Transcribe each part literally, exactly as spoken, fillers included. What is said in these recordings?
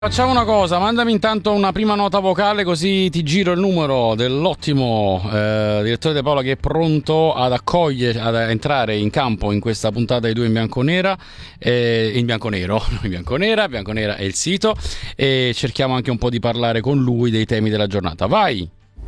Facciamo una cosa, mandami intanto una prima nota vocale così ti giro il numero dell'ottimo eh, direttore De Paola che è pronto ad accogliere, ad entrare in campo in questa puntata di Due in Bianconera, eh, in bianconero, non in bianconera, bianconera è il sito, e cerchiamo anche un po' di parlare con lui dei temi della giornata. Vai!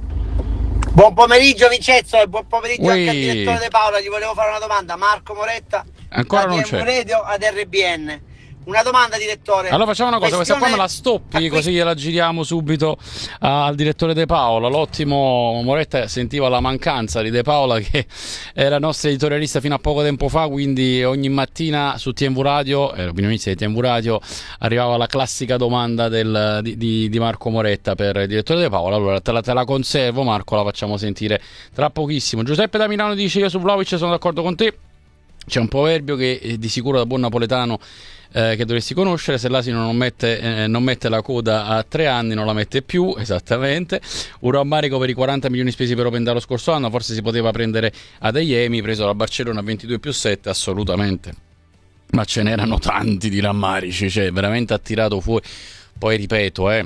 Buon pomeriggio Vincenzo e buon pomeriggio Ui. anche al direttore De Paola. Gli volevo fare una domanda. Marco Moretta, Ancora da non T M c'è. Radio ad R B N. Una domanda, direttore. Allora facciamo una cosa, questa qua me la stoppi acqui- così gliela giriamo subito al direttore De Paola. L'ottimo Moretta sentiva la mancanza di De Paola, che era nostra editorialista fino a poco tempo fa, quindi ogni mattina su T M V Radio, eh, l'opinionista di T M V Radio, arrivava la classica domanda del, di, di, di Marco Moretta per il direttore De Paola. Allora te la, te la conservo, Marco, la facciamo sentire tra pochissimo. Giuseppe da Milano dice: io su Vlahovic sono d'accordo con te. C'è un proverbio che eh, di sicuro da buon napoletano eh, che dovresti conoscere: se l'asino non mette, eh, non mette la coda a tre anni non la mette più. Esattamente. Un rammarico per i quaranta milioni spesi per Openda lo scorso anno, forse si poteva prendere Adeyemi, preso da Barcellona a ventidue più sette, assolutamente, ma ce n'erano tanti di rammarici, cioè veramente ha tirato fuori. Poi ripeto, eh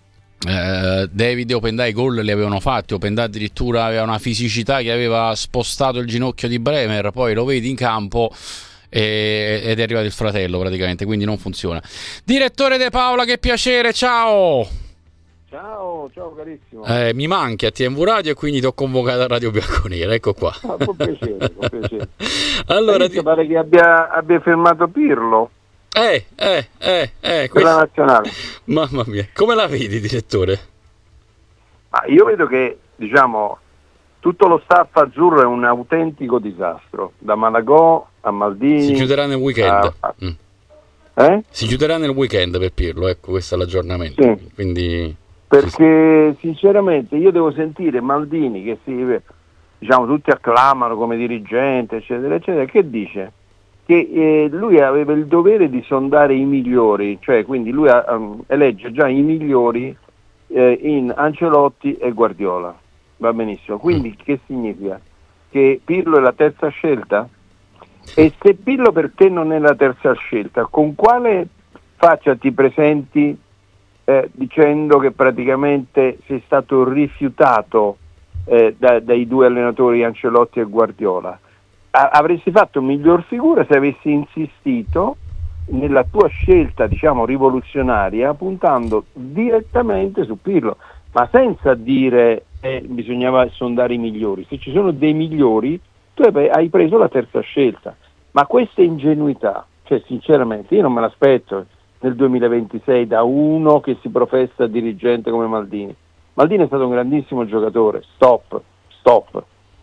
Uh, David e Openda i gol li avevano fatti. Openda addirittura aveva una fisicità che aveva spostato il ginocchio di Bremer, poi lo vedi in campo e, ed è arrivato il fratello praticamente, quindi non funziona. Direttore De Paola, che piacere, ciao. Ciao, ciao carissimo. Eh, mi manchi a T M V Radio e quindi ti ho convocato a Radio Bianconera, ecco qua. Ah, con piacere, con piacere. Allora, ti... pare che abbia, abbia fermato Pirlo. Eh, eh, eh, eh, quella nazionale. Mamma mia, come la vedi, direttore? Ma io vedo che, diciamo, tutto lo staff azzurro è un autentico disastro, da Malagò a Maldini. Si chiuderà nel weekend. A... Mm. Eh? Si chiuderà nel weekend per Pirlo, ecco, questo è l'aggiornamento. Sì. Quindi perché sinceramente io devo sentire Maldini che si, diciamo, tutti acclamano come dirigente, eccetera, eccetera, che dice che eh, lui aveva il dovere di sondare i migliori, cioè quindi lui ha, um, elegge già i migliori eh, in Ancelotti e Guardiola, va benissimo, quindi mm. che significa? Che Pirlo è la terza scelta? E se Pirlo per te non è la terza scelta, con quale faccia ti presenti eh, dicendo che praticamente sei stato rifiutato eh, da, dai due allenatori Ancelotti e Guardiola? Avresti fatto miglior figura se avessi insistito nella tua scelta, diciamo, rivoluzionaria, puntando direttamente su Pirlo, ma senza dire eh, bisognava sondare i migliori. Se ci sono dei migliori, tu hai preso la terza scelta. Ma questa ingenuità, cioè sinceramente io non me l'aspetto nel duemilaventisei da uno che si professa dirigente come Maldini. Maldini è stato un grandissimo giocatore, stop, stop.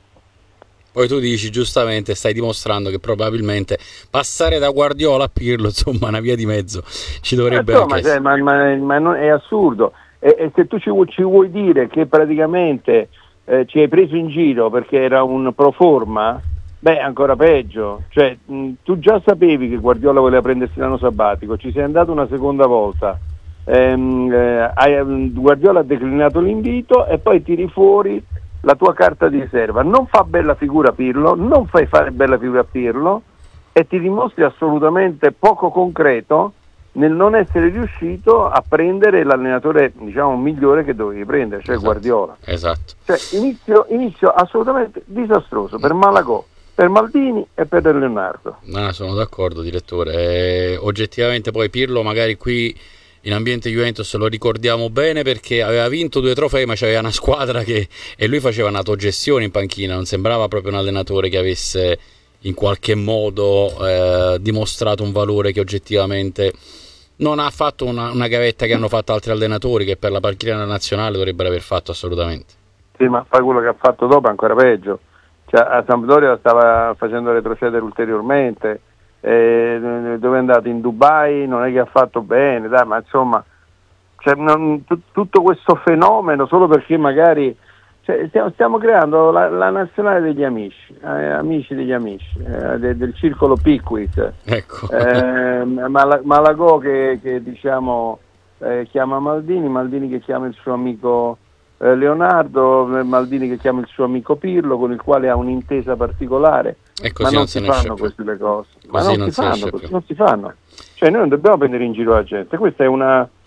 Poi tu dici giustamente, stai dimostrando che probabilmente passare da Guardiola a Pirlo, insomma, una via di mezzo ci dovrebbe eh, insomma, anche essere. Ma, ma, ma non, è assurdo. E, e se tu ci, ci vuoi dire che praticamente eh, ci hai preso in giro perché era un pro forma, beh, ancora peggio. Cioè, mh, tu già sapevi che Guardiola voleva prendersi l'anno sabbatico, ci sei andato una seconda volta, ehm, eh, hai, Guardiola ha declinato l'invito e poi tiri fuori la tua carta di riserva. Non fa bella figura Pirlo, non fai fare bella figura a Pirlo e ti dimostri assolutamente poco concreto nel non essere riuscito a prendere l'allenatore, diciamo, migliore che dovevi prendere, cioè esatto, Guardiola. Esatto. Cioè, inizio, inizio assolutamente disastroso per Malagò, per Maldini e per Leonardo. No, sono d'accordo, direttore. Eh, oggettivamente poi Pirlo magari qui in ambiente Juventus lo ricordiamo bene perché aveva vinto due trofei, ma c'aveva una squadra che e lui faceva un'autogestione in panchina, non sembrava proprio un allenatore che avesse in qualche modo eh, dimostrato un valore che oggettivamente non ha fatto una, una gavetta che hanno fatto altri allenatori che per la panchina nazionale dovrebbero aver fatto assolutamente. Sì, ma fa quello che ha fatto dopo ancora peggio. Cioè, a Sampdoria la stava facendo retrocedere ulteriormente. Eh, dove è andato? In Dubai, non è che ha fatto bene, dai, ma insomma, cioè, non, t- tutto questo fenomeno solo perché magari, cioè, stiamo, stiamo creando la, la nazionale degli amici, eh, amici degli amici, eh, de, del circolo Pickwick, ecco. eh, Mal- Malagò che, che diciamo eh, chiama Maldini, Maldini che chiama il suo amico eh, Leonardo, Maldini che chiama il suo amico Pirlo, con il quale ha un'intesa particolare. E così ma non non si se ne fanno esce queste le cose, Così ma non, non si se ne fanno, esce così più. non si fanno. Cioè noi non dobbiamo prendere in giro la gente, questa è una,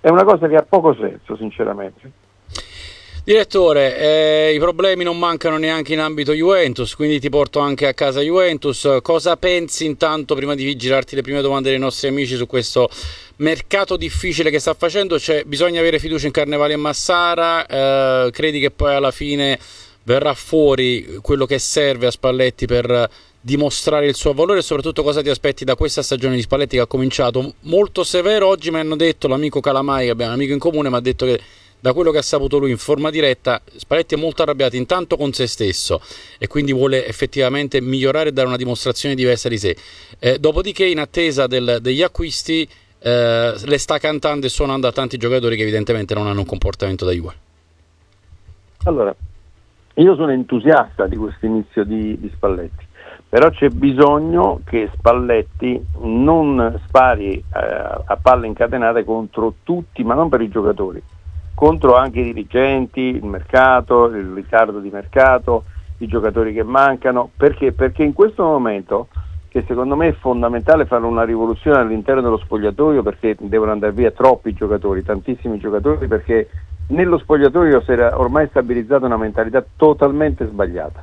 è una cosa che ha poco senso, sinceramente. Direttore, eh, i problemi non mancano neanche in ambito Juventus, quindi ti porto anche a casa Juventus. Cosa pensi intanto, prima di girarti le prime domande dei nostri amici, su questo mercato difficile che sta facendo? Cioè, bisogna avere fiducia in Carnevali e Massara, eh, credi che poi alla fine verrà fuori quello che serve a Spalletti per dimostrare il suo valore, e soprattutto cosa ti aspetti da questa stagione di Spalletti, che ha cominciato molto severo? Oggi mi hanno detto, l'amico Calamai, che abbiamo un amico in comune, mi ha detto che da quello che ha saputo lui in forma diretta, Spalletti è molto arrabbiato intanto con se stesso e quindi vuole effettivamente migliorare e dare una dimostrazione diversa di sé. Eh, dopodiché, in attesa del, degli acquisti, eh, le sta cantando e suonando a tanti giocatori che evidentemente non hanno un comportamento da Juve. Allora, io sono entusiasta di questo inizio di, di Spalletti, però c'è bisogno che Spalletti non spari eh, a palle incatenate contro tutti, ma non per i giocatori, contro anche i dirigenti, il mercato, il ritardo di mercato, i giocatori che mancano. Perché? Perché in questo momento, che secondo me è fondamentale fare una rivoluzione all'interno dello spogliatoio, perché devono andare via troppi giocatori, tantissimi giocatori, perché nello spogliatoio si era ormai stabilizzata una mentalità totalmente sbagliata.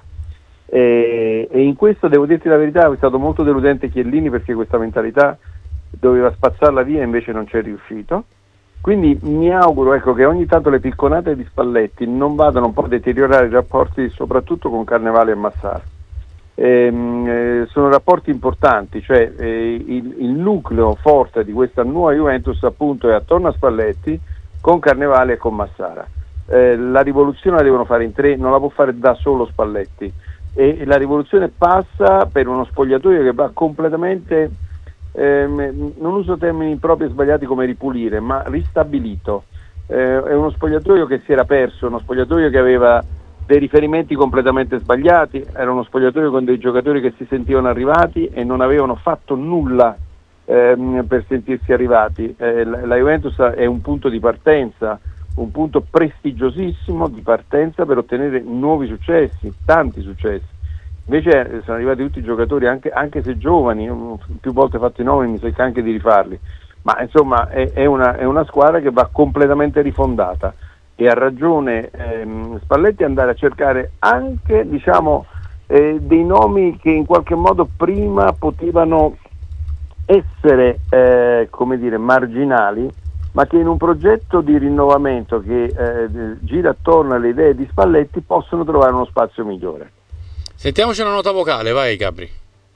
E, e in questo, devo dirti la verità, è stato molto deludente Chiellini, perché questa mentalità doveva spazzarla via e invece non c'è riuscito. Quindi mi auguro, ecco, che ogni tanto le picconate di Spalletti non vadano un po' a deteriorare i rapporti, soprattutto con Carnevali e Massara. Ehm, eh, sono rapporti importanti, cioè eh, il, il nucleo forte di questa nuova Juventus appunto è attorno a Spalletti, con Carnevali e con Massara. Eh, la rivoluzione la devono fare in tre, non la può fare da solo Spalletti, e, e la rivoluzione passa per uno spogliatoio che va completamente... Eh, non uso termini proprio sbagliati come ripulire, ma ristabilito. Eh, è uno spogliatoio che si era perso, uno spogliatoio che aveva dei riferimenti completamente sbagliati, era uno spogliatoio con dei giocatori che si sentivano arrivati e non avevano fatto nulla ehm, per sentirsi arrivati. Eh, la, la Juventus è un punto di partenza, un punto prestigiosissimo di partenza per ottenere nuovi successi, tanti successi. Invece sono arrivati tutti i giocatori, anche, anche se giovani, più volte fatto i nomi, mi secca anche di rifarli, ma insomma è, è, una, è una squadra che va completamente rifondata, e ha ragione ehm, Spalletti andare a cercare anche, diciamo, eh, dei nomi che in qualche modo prima potevano essere eh, come dire, marginali, ma che in un progetto di rinnovamento che eh, gira attorno alle idee di Spalletti possono trovare uno spazio migliore. Sentiamoci una nota vocale, vai Gabri.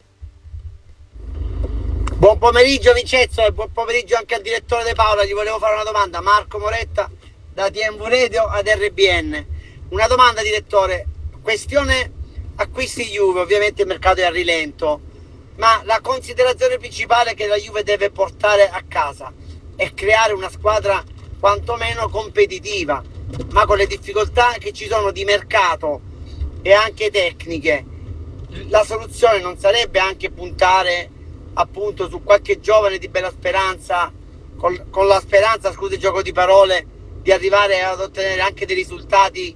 Buon pomeriggio Vincenzo e buon pomeriggio anche al direttore De Paola. Gli volevo fare una domanda. Marco Moretta da T M V Radio ad R B N. Una domanda, direttore. Questione acquisti Juve, ovviamente il mercato è a rilento, ma la considerazione principale che la Juve deve portare a casa è creare una squadra quantomeno competitiva, ma con le difficoltà che ci sono di mercato e anche tecniche, la soluzione non sarebbe anche puntare appunto su qualche giovane di bella speranza, con, con la speranza, scusi il gioco di parole, di arrivare ad ottenere anche dei risultati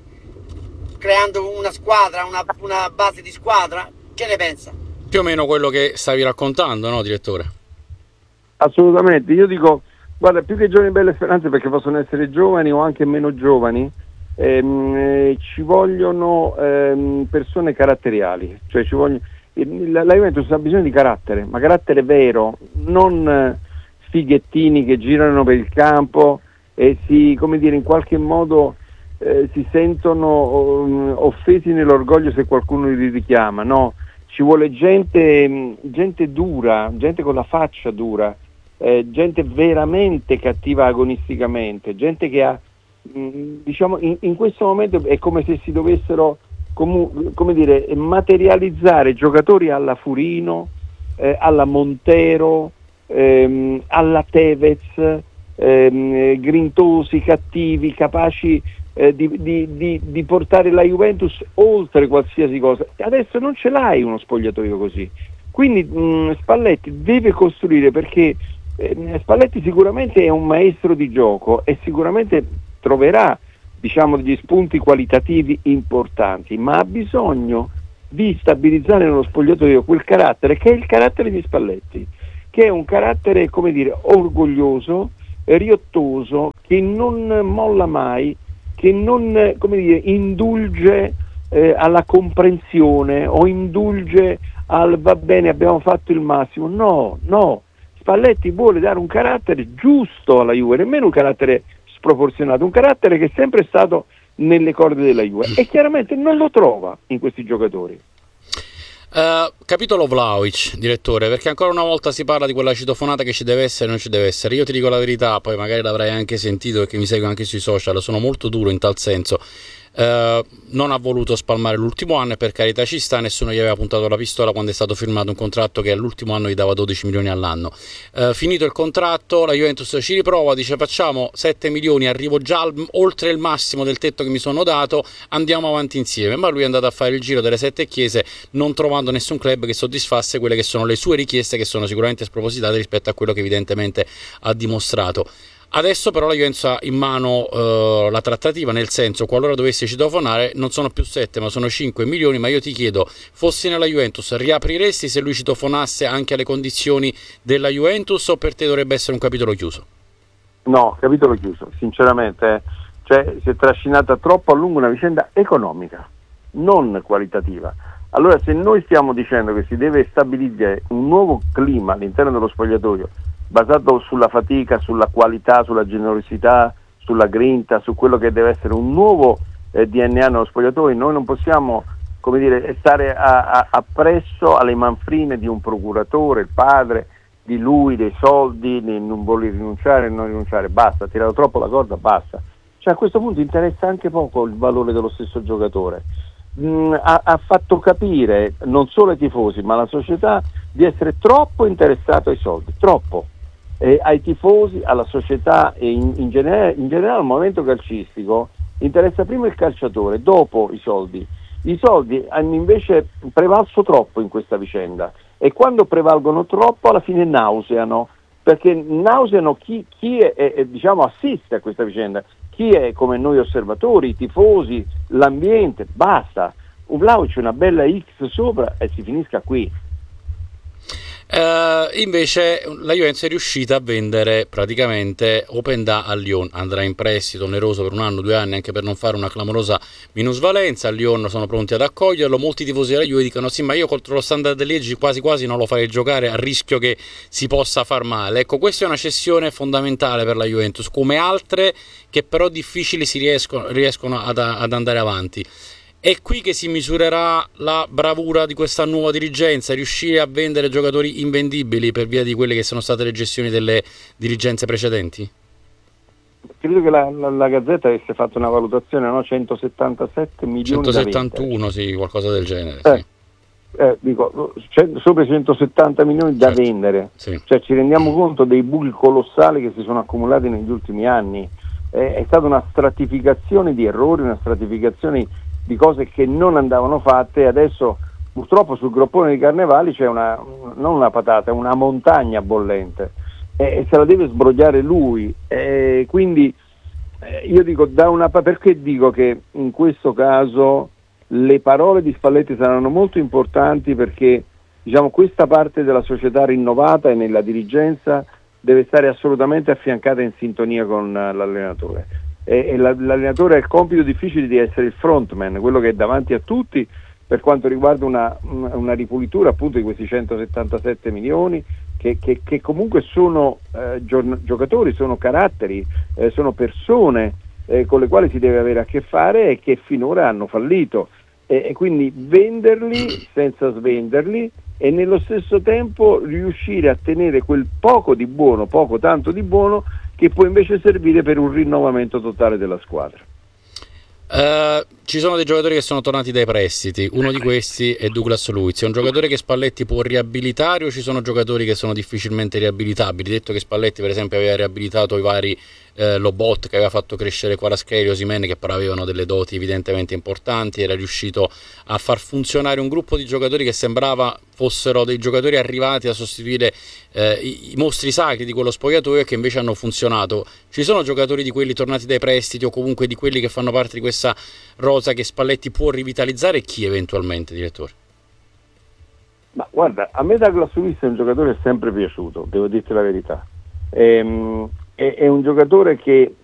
creando una squadra, una, una base di squadra? Che ne pensa? Più o meno quello che stavi raccontando, no direttore? Assolutamente, io dico, guarda, più che giovani belle speranze, perché possono essere giovani o anche meno giovani, ehm, eh, ci vogliono ehm, persone caratteriali, cioè ci vogliono, la, la Juventus ha bisogno di carattere, ma carattere vero, non eh, fighettini che girano per il campo e si, come dire, in qualche modo eh, si sentono um, offesi nell'orgoglio se qualcuno li richiama, no, ci vuole gente, gente dura, gente con la faccia dura, eh, gente veramente cattiva agonisticamente, gente che ha, mh, diciamo, in, in questo momento è come se si dovessero, com- come dire, materializzare giocatori alla Furino, eh, alla Montero, ehm, alla Tevez, ehm, grintosi, cattivi, capaci eh, di, di, di, di portare la Juventus oltre qualsiasi cosa. Adesso non ce l'hai uno spogliatoio così, quindi mh, Spalletti deve costruire, perché eh, Spalletti sicuramente è un maestro di gioco e sicuramente troverà, diciamo, degli spunti qualitativi importanti, ma ha bisogno di stabilizzare nello spogliatoio quel carattere che è il carattere di Spalletti, che è un carattere, come dire, orgoglioso, riottoso, che che non molla mai, che non, come dire, indulge eh, alla comprensione o indulge al va bene, abbiamo fatto il massimo. No, no, Spalletti vuole dare un carattere giusto alla Juve, nemmeno un carattere sproporzionato, un carattere che è sempre stato nelle corde della Juve e chiaramente non lo trova in questi giocatori. Uh, capitolo Vlahovic, direttore, perché ancora una volta si parla di quella citofonata che ci deve essere e non ci deve essere. Io ti dico la verità, poi magari l'avrai anche sentito perché mi segui anche sui social, sono molto duro in tal senso. Uh, non ha voluto spalmare l'ultimo anno e per carità ci sta, nessuno gli aveva puntato la pistola quando è stato firmato un contratto che all'ultimo anno gli dava dodici milioni all'anno. Uh, finito il contratto, la Juventus ci riprova, dice facciamo sette milioni, arrivo già al, oltre il massimo del tetto che mi sono dato, andiamo avanti insieme. Ma lui è andato a fare il giro delle sette chiese non trovando nessun club che soddisfasse quelle che sono le sue richieste, che sono sicuramente spropositate rispetto a quello che evidentemente ha dimostrato. Adesso però la Juventus ha in mano uh, la trattativa, nel senso, qualora dovesse citofonare non sono più sette ma sono cinque milioni, ma io ti chiedo, fossi nella Juventus riapriresti se lui citofonasse anche alle condizioni della Juventus o per te dovrebbe essere un capitolo chiuso? No, capitolo chiuso, sinceramente, eh. Cioè si è trascinata troppo a lungo una vicenda economica, non qualitativa. Allora se noi stiamo dicendo che si deve stabilizzare un nuovo clima all'interno dello spogliatoio basato sulla fatica, sulla qualità, sulla generosità, sulla grinta, su quello che deve essere un nuovo eh, D N A nello spogliatoio, noi non possiamo, come dire, stare a, a, appresso alle manfrine di un procuratore, il padre, di lui, dei soldi, di non voler rinunciare, non rinunciare, basta, ha tirato troppo la corda, basta. Cioè a questo punto interessa anche poco il valore dello stesso giocatore. Mm, ha, ha fatto capire non solo ai tifosi ma alla società di essere troppo interessato ai soldi, troppo. Eh, ai tifosi, alla società e in, in, genere, in generale al movimento calcistico interessa prima il calciatore, dopo i soldi. I soldi hanno invece prevalso troppo in questa vicenda e quando prevalgono troppo alla fine nauseano, perché nauseano chi, chi è, è, diciamo, assiste a questa vicenda, chi è come noi osservatori, i tifosi, l'ambiente, basta. Un Vlahovic una bella X sopra e si finisca qui. Uh, invece la Juventus è riuscita a vendere praticamente Openda a Lyon, andrà in prestito oneroso per un anno, due anni, anche per non fare una clamorosa minusvalenza. A Lyon sono pronti ad accoglierlo, molti tifosi della Juve dicono sì ma io contro lo Standard Liegi quasi quasi non lo farei giocare a rischio che si possa far male. Ecco, questa è una cessione fondamentale per la Juventus, come altre che però difficili si riescono, riescono ad, ad andare avanti. È qui che si misurerà la bravura di questa nuova dirigenza, riuscire a vendere giocatori invendibili per via di quelle che sono state le gestioni delle dirigenze precedenti? Credo che la, la, la Gazzetta avesse fatto una valutazione, no? centosettantasette milioni centosettantuno, sì, qualcosa del genere. Eh, sì. eh, dico, sopra i centosettanta milioni da certo. vendere, sì. Cioè ci rendiamo conto dei buchi colossali che si sono accumulati negli ultimi anni. Eh, è stata una stratificazione di errori, una stratificazione di cose che non andavano fatte e adesso purtroppo sul groppone di Carnevali c'è una, non una patata, una montagna bollente e, e se la deve sbrogliare lui e quindi eh, io dico da una perché dico che in questo caso le parole di Spalletti saranno molto importanti perché diciamo questa parte della società rinnovata e nella dirigenza deve stare assolutamente affiancata in sintonia con l'allenatore. E l'allenatore ha il compito difficile di essere il frontman, quello che è davanti a tutti per quanto riguarda una, una ripulitura appunto di questi centosettantasette milioni che, che, che comunque sono eh, giocatori, sono caratteri, eh, sono persone eh, con le quali si deve avere a che fare e che finora hanno fallito e, e quindi venderli senza svenderli e nello stesso tempo riuscire a tenere quel poco di buono, poco tanto di buono che può invece servire per un rinnovamento totale della squadra. Uh, ci sono dei giocatori che sono tornati dai prestiti, uno di questi è Douglas Luiz, è un giocatore che Spalletti può riabilitare o ci sono giocatori che sono difficilmente riabilitabili? Detto che Spalletti per esempio aveva riabilitato i vari eh, Lobot, che aveva fatto crescere Kvaratskhelia e Osimhen, che però avevano delle doti evidentemente importanti, era riuscito a far funzionare un gruppo di giocatori che sembrava fossero dei giocatori arrivati a sostituire eh, i, i mostri sacri di quello spogliatoio e che invece hanno funzionato. Ci sono giocatori di quelli tornati dai prestiti o comunque di quelli che fanno parte di questa rosa che Spalletti può rivitalizzare e chi eventualmente, direttore? Ma guarda, a me Douglas Luiz è un giocatore sempre piaciuto, devo dirti la verità. Ehm, è, è un giocatore che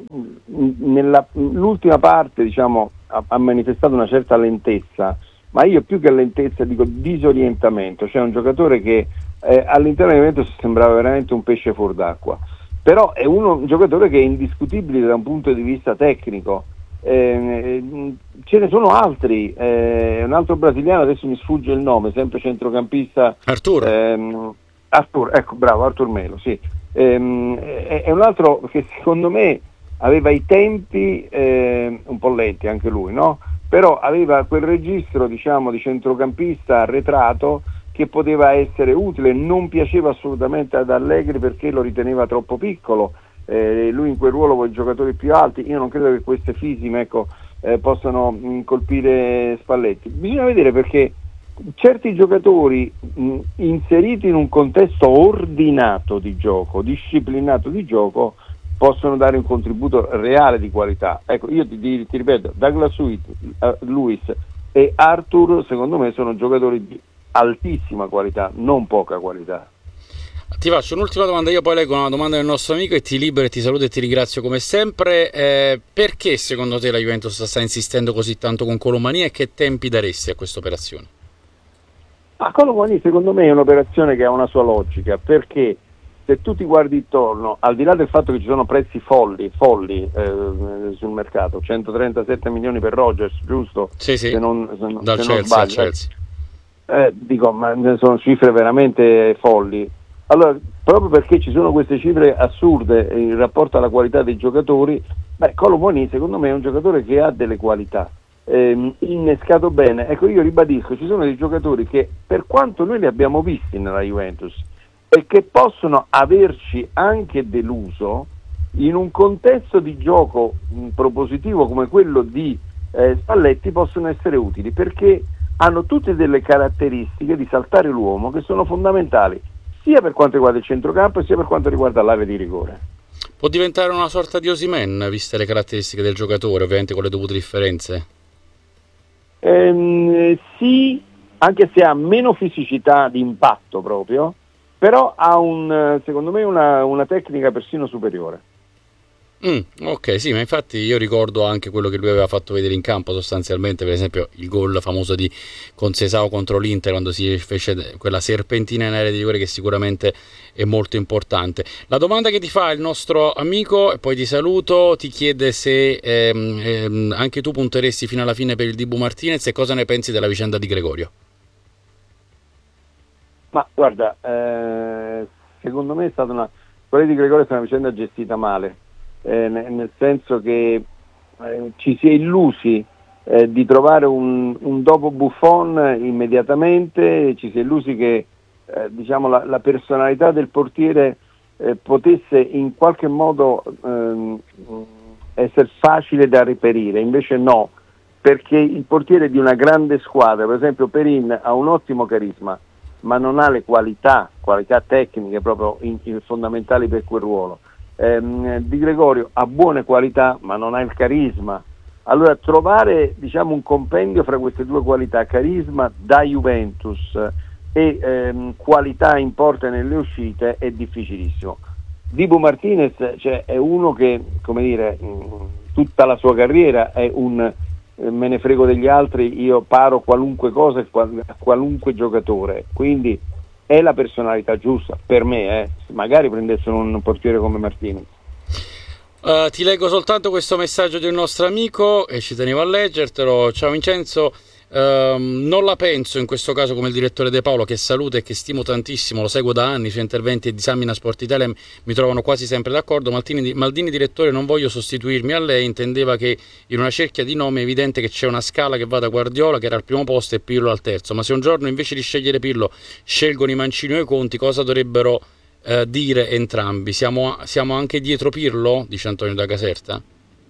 nell'ultima parte, diciamo, ha, ha manifestato una certa lentezza, ma io più che lentezza dico disorientamento, cioè un giocatore che eh, all'interno del Juventus sembrava veramente un pesce fuor d'acqua, però è uno, un giocatore che è indiscutibile da un punto di vista tecnico. Eh, ce ne sono altri, eh, un altro brasiliano, adesso mi sfugge il nome, sempre centrocampista, Artur ehm, Artur, ecco, bravo, Artur Melo, sì. ehm, è, è un altro che secondo me aveva i tempi eh, un po' lenti anche lui, no? Però aveva quel registro, diciamo, di centrocampista arretrato che poteva essere utile. Non piaceva assolutamente ad Allegri perché lo riteneva troppo piccolo. Eh, lui in quel ruolo con i giocatori più alti, io non credo che queste fisime, ecco, eh, possano mh, colpire Spalletti. Bisogna vedere, perché certi giocatori mh, inseriti in un contesto ordinato di gioco, disciplinato di gioco, possono dare un contributo reale di qualità. Ecco, io ti, ti, ti ripeto, Douglas Luiz e Arthur secondo me sono giocatori di altissima qualità, non poca qualità. Ti faccio un'ultima domanda, io poi leggo una domanda del nostro amico e ti libero e ti saluto e ti ringrazio come sempre. Eh, perché secondo te la Juventus sta insistendo così tanto con Colomani e che tempi daresti a questa operazione? Ma Colomani secondo me è un'operazione che ha una sua logica, perché se tu ti guardi intorno, al di là del fatto che ci sono prezzi folli, folli eh, sul mercato, centotrentasette milioni per Rodgers, giusto? Sì, sì, se non, se non, dal se non Chelsea sbaglio, al Chelsea. Eh, dico, ma sono cifre veramente folli. Allora, proprio perché ci sono queste cifre assurde in rapporto alla qualità dei giocatori, beh, Colomani secondo me è un giocatore che ha delle qualità, ehm, innescato bene. Ecco, io ribadisco, ci sono dei giocatori che, per quanto noi li abbiamo visti nella Juventus, e che possono averci anche deluso, in un contesto di gioco mh, propositivo come quello di eh, Spalletti, possono essere utili, perché hanno tutte delle caratteristiche di saltare l'uomo che sono fondamentali, sia per quanto riguarda il centrocampo sia per quanto riguarda l'area di rigore. Può diventare una sorta di Osimhen, viste le caratteristiche del giocatore, ovviamente con le dovute differenze? Ehm, sì, anche se ha meno fisicità di impatto proprio, però ha un, secondo me una, una tecnica persino superiore. Mm, ok, sì, ma infatti io ricordo anche quello che lui aveva fatto vedere in campo sostanzialmente, per esempio il gol famoso di Conceição contro l'Inter, quando si fece quella serpentina in area di rigore, che sicuramente è molto importante. La domanda che ti fa il nostro amico, e poi ti saluto, ti chiede se ehm, ehm, anche tu punteresti fino alla fine per il Dibu Martinez e cosa ne pensi della vicenda di Gregorio. Ma guarda, eh, secondo me è stata una, quella di Gregorio è stata una vicenda gestita male. Eh, nel senso che eh, ci si è illusi eh, di trovare un, un dopo Buffon immediatamente, ci si è illusi che eh, diciamo la, la personalità del portiere eh, potesse in qualche modo ehm, essere facile da reperire, invece no, perché il portiere di una grande squadra, per esempio Perin, ha un ottimo carisma, ma non ha le qualità, qualità tecniche proprio in, in fondamentali per quel ruolo. Eh, Di Gregorio ha buone qualità ma non ha il carisma. Allora trovare, diciamo, un compendio fra queste due qualità, carisma da Juventus e ehm, qualità in porta nelle uscite, è difficilissimo. Dibu Martinez, cioè, è uno che, come dire, mh, tutta la sua carriera è un eh, me ne frego degli altri, io paro qualunque cosa a qualunque giocatore, quindi è la personalità giusta per me, eh. Magari prendessero un portiere come Martinez. Uh, ti leggo soltanto questo messaggio del nostro amico e ci tenevo a leggertelo. Ciao Vincenzo, uh, non la penso in questo caso come il direttore De Paolo, che saluto e che stimo tantissimo, lo seguo da anni, i suoi interventi e disamina Sport Italia mi trovano quasi sempre d'accordo. Maldini, Maldini direttore, non voglio sostituirmi a lei, intendeva che in una cerchia di nomi è evidente che c'è una scala che va da Guardiola, che era al primo posto, e Pirlo al terzo, ma se un giorno invece di scegliere Pirlo scelgono i Mancini o i Conti, cosa dovrebbero Uh, dire entrambi? Siamo, siamo anche dietro Pirlo? Dice Antonio da Caserta.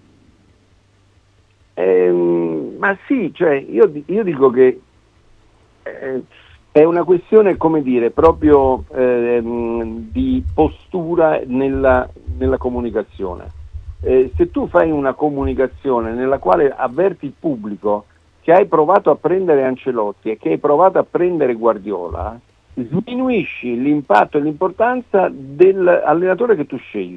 Ehm, ma sì, cioè io, io dico che eh, è una questione, come dire, proprio eh, di postura nella, nella comunicazione. Eh, se tu fai una comunicazione nella quale avverti il pubblico che hai provato a prendere Ancelotti e che hai provato a prendere Guardiola, sminuisci l'impatto e l'importanza dell'allenatore che tu scegli.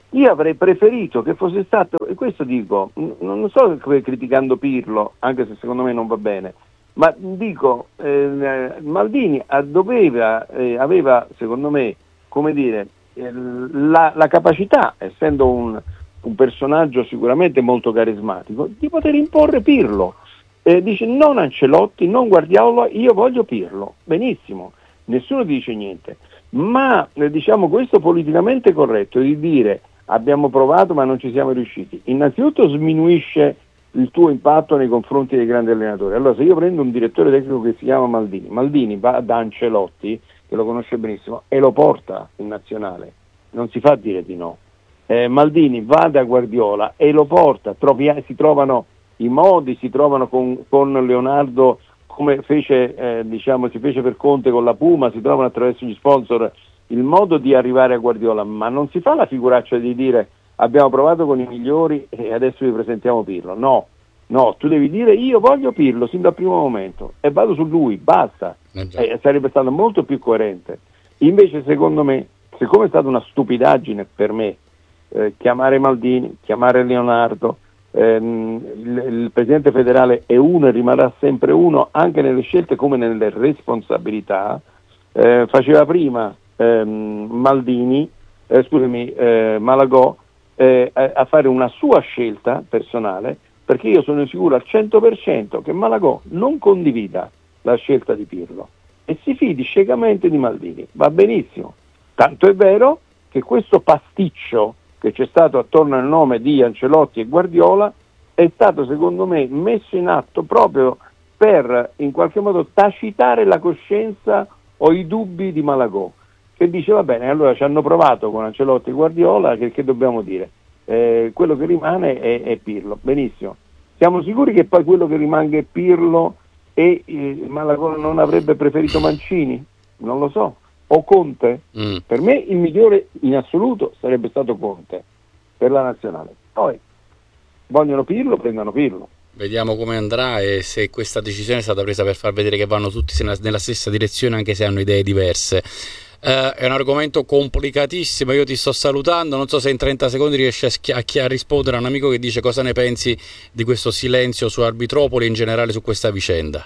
Io avrei preferito che fosse stato, e questo dico, non sto criticando Pirlo, anche se secondo me non va bene, ma dico, eh, Maldini doveva, eh, aveva secondo me, come dire, eh, la, la capacità, essendo un, un personaggio sicuramente molto carismatico, di poter imporre Pirlo. Eh, dice non Ancelotti, non Guardiola, io voglio Pirlo. Benissimo, nessuno dice niente. Ma eh, diciamo questo politicamente corretto di dire abbiamo provato ma non ci siamo riusciti, innanzitutto sminuisce il tuo impatto nei confronti dei grandi allenatori. Allora se io prendo un direttore tecnico che si chiama Maldini, Maldini va da Ancelotti, che lo conosce benissimo, e lo porta in nazionale, non si fa dire di no. Eh, Maldini va da Guardiola e lo porta, trovi, si trovano i modi, si trovano con, con Leonardo, come fece, eh, diciamo, si fece per Conte con la Puma, si trovano attraverso gli sponsor il modo di arrivare a Guardiola, ma non si fa la figuraccia di dire abbiamo provato con i migliori e adesso vi presentiamo Pirlo. No, no, tu devi dire io voglio Pirlo sin dal primo momento e vado su lui, basta. Eh, sarebbe stato molto più coerente. Invece secondo me, siccome è stata una stupidaggine per me, eh, chiamare Maldini, chiamare Leonardo, ehm, il, il presidente federale è uno e rimarrà sempre uno anche nelle scelte come nelle responsabilità, eh, faceva prima ehm, Maldini, eh, scusami, eh, Malagò, eh, a, a fare una sua scelta personale, perché io sono sicuro al cento per cento che Malagò non condivida la scelta di Pirlo e si fidi ciecamente di Maldini. Va benissimo, tanto è vero che questo pasticcio che c'è stato attorno al nome di Ancelotti e Guardiola è stato secondo me messo in atto proprio per in qualche modo tacitare la coscienza o i dubbi di Malagò, che dice va bene, allora ci hanno provato con Ancelotti e Guardiola, che, che dobbiamo dire? Eh, quello che rimane è, è Pirlo. Benissimo, siamo sicuri che poi quello che rimanga è Pirlo e eh, Malagò non avrebbe preferito Mancini? Non lo so. O Conte? Mm. Per me il migliore in assoluto sarebbe stato Conte per la nazionale. Poi vogliono Pirlo, prendano Pirlo. Vediamo come andrà e se questa decisione è stata presa per far vedere che vanno tutti nella stessa direzione anche se hanno idee diverse. Uh, è un argomento complicatissimo, io ti sto salutando, non so se in trenta secondi riesci a, schi- a, chi- a rispondere a un amico che dice cosa ne pensi di questo silenzio su Arbitropoli e in generale su questa vicenda.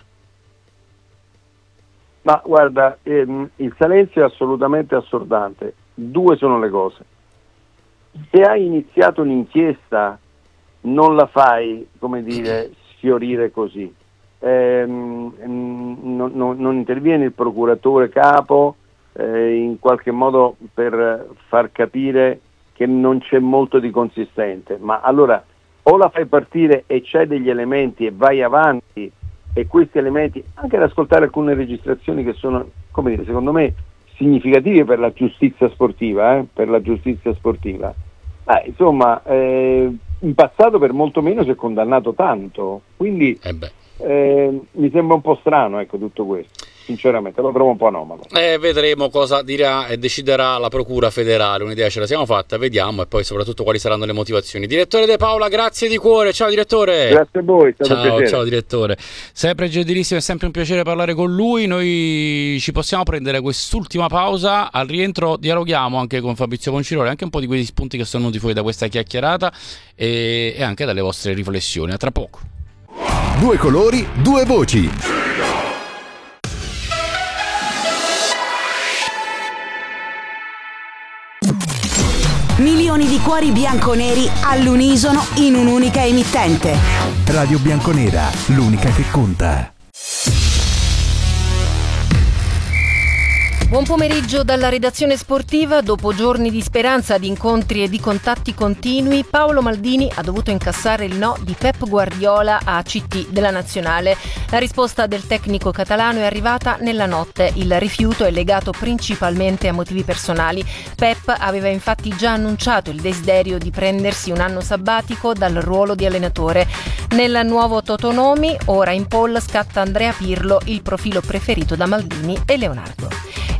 Ma guarda, ehm, il silenzio è assolutamente assordante. Due sono le cose: se hai iniziato un'inchiesta non la fai, come dire, sfiorire così, ehm, non, non, non interviene il procuratore capo eh, in qualche modo per far capire che non c'è molto di consistente, ma allora o la fai partire e c'è degli elementi e vai avanti, e questi elementi, anche ad ascoltare alcune registrazioni che sono, come dire, secondo me significative per la giustizia sportiva, eh, per la giustizia sportiva. Ah, insomma, eh, in passato per molto meno si è condannato tanto, quindi eh beh. Eh, mi sembra un po' strano, ecco, tutto questo. Sinceramente lo trovo un po' anomalo. Eh, vedremo cosa dirà e deciderà la Procura federale. Un'idea ce la siamo fatta, vediamo, e poi soprattutto quali saranno le motivazioni. Direttore De Paola, grazie di cuore. Ciao direttore. Grazie a voi, è stato ciao, un piacere. Ciao direttore, sempre gentilissimo, è sempre un piacere parlare con lui. Noi ci possiamo prendere quest'ultima pausa, al rientro dialoghiamo anche con Fabrizio Conciroli, anche un po' di quei spunti che sono venuti fuori da questa chiacchierata e, e anche dalle vostre riflessioni. A tra poco. Due colori, due voci. Milioni di cuori bianconeri all'unisono in un'unica emittente. Radio Bianconera, l'unica che conta. Buon pomeriggio dalla redazione sportiva. Dopo giorni di speranza, di incontri e di contatti continui, Paolo Maldini ha dovuto incassare il no di Pep Guardiola a C T della nazionale. La risposta del tecnico catalano è arrivata nella notte. Il rifiuto è legato principalmente a motivi personali. Pep aveva infatti già annunciato il desiderio di prendersi un anno sabbatico dal ruolo di allenatore. Nel nuovo Totonomi, ora in poll, scatta Andrea Pirlo, il profilo preferito da Maldini e Leonardo.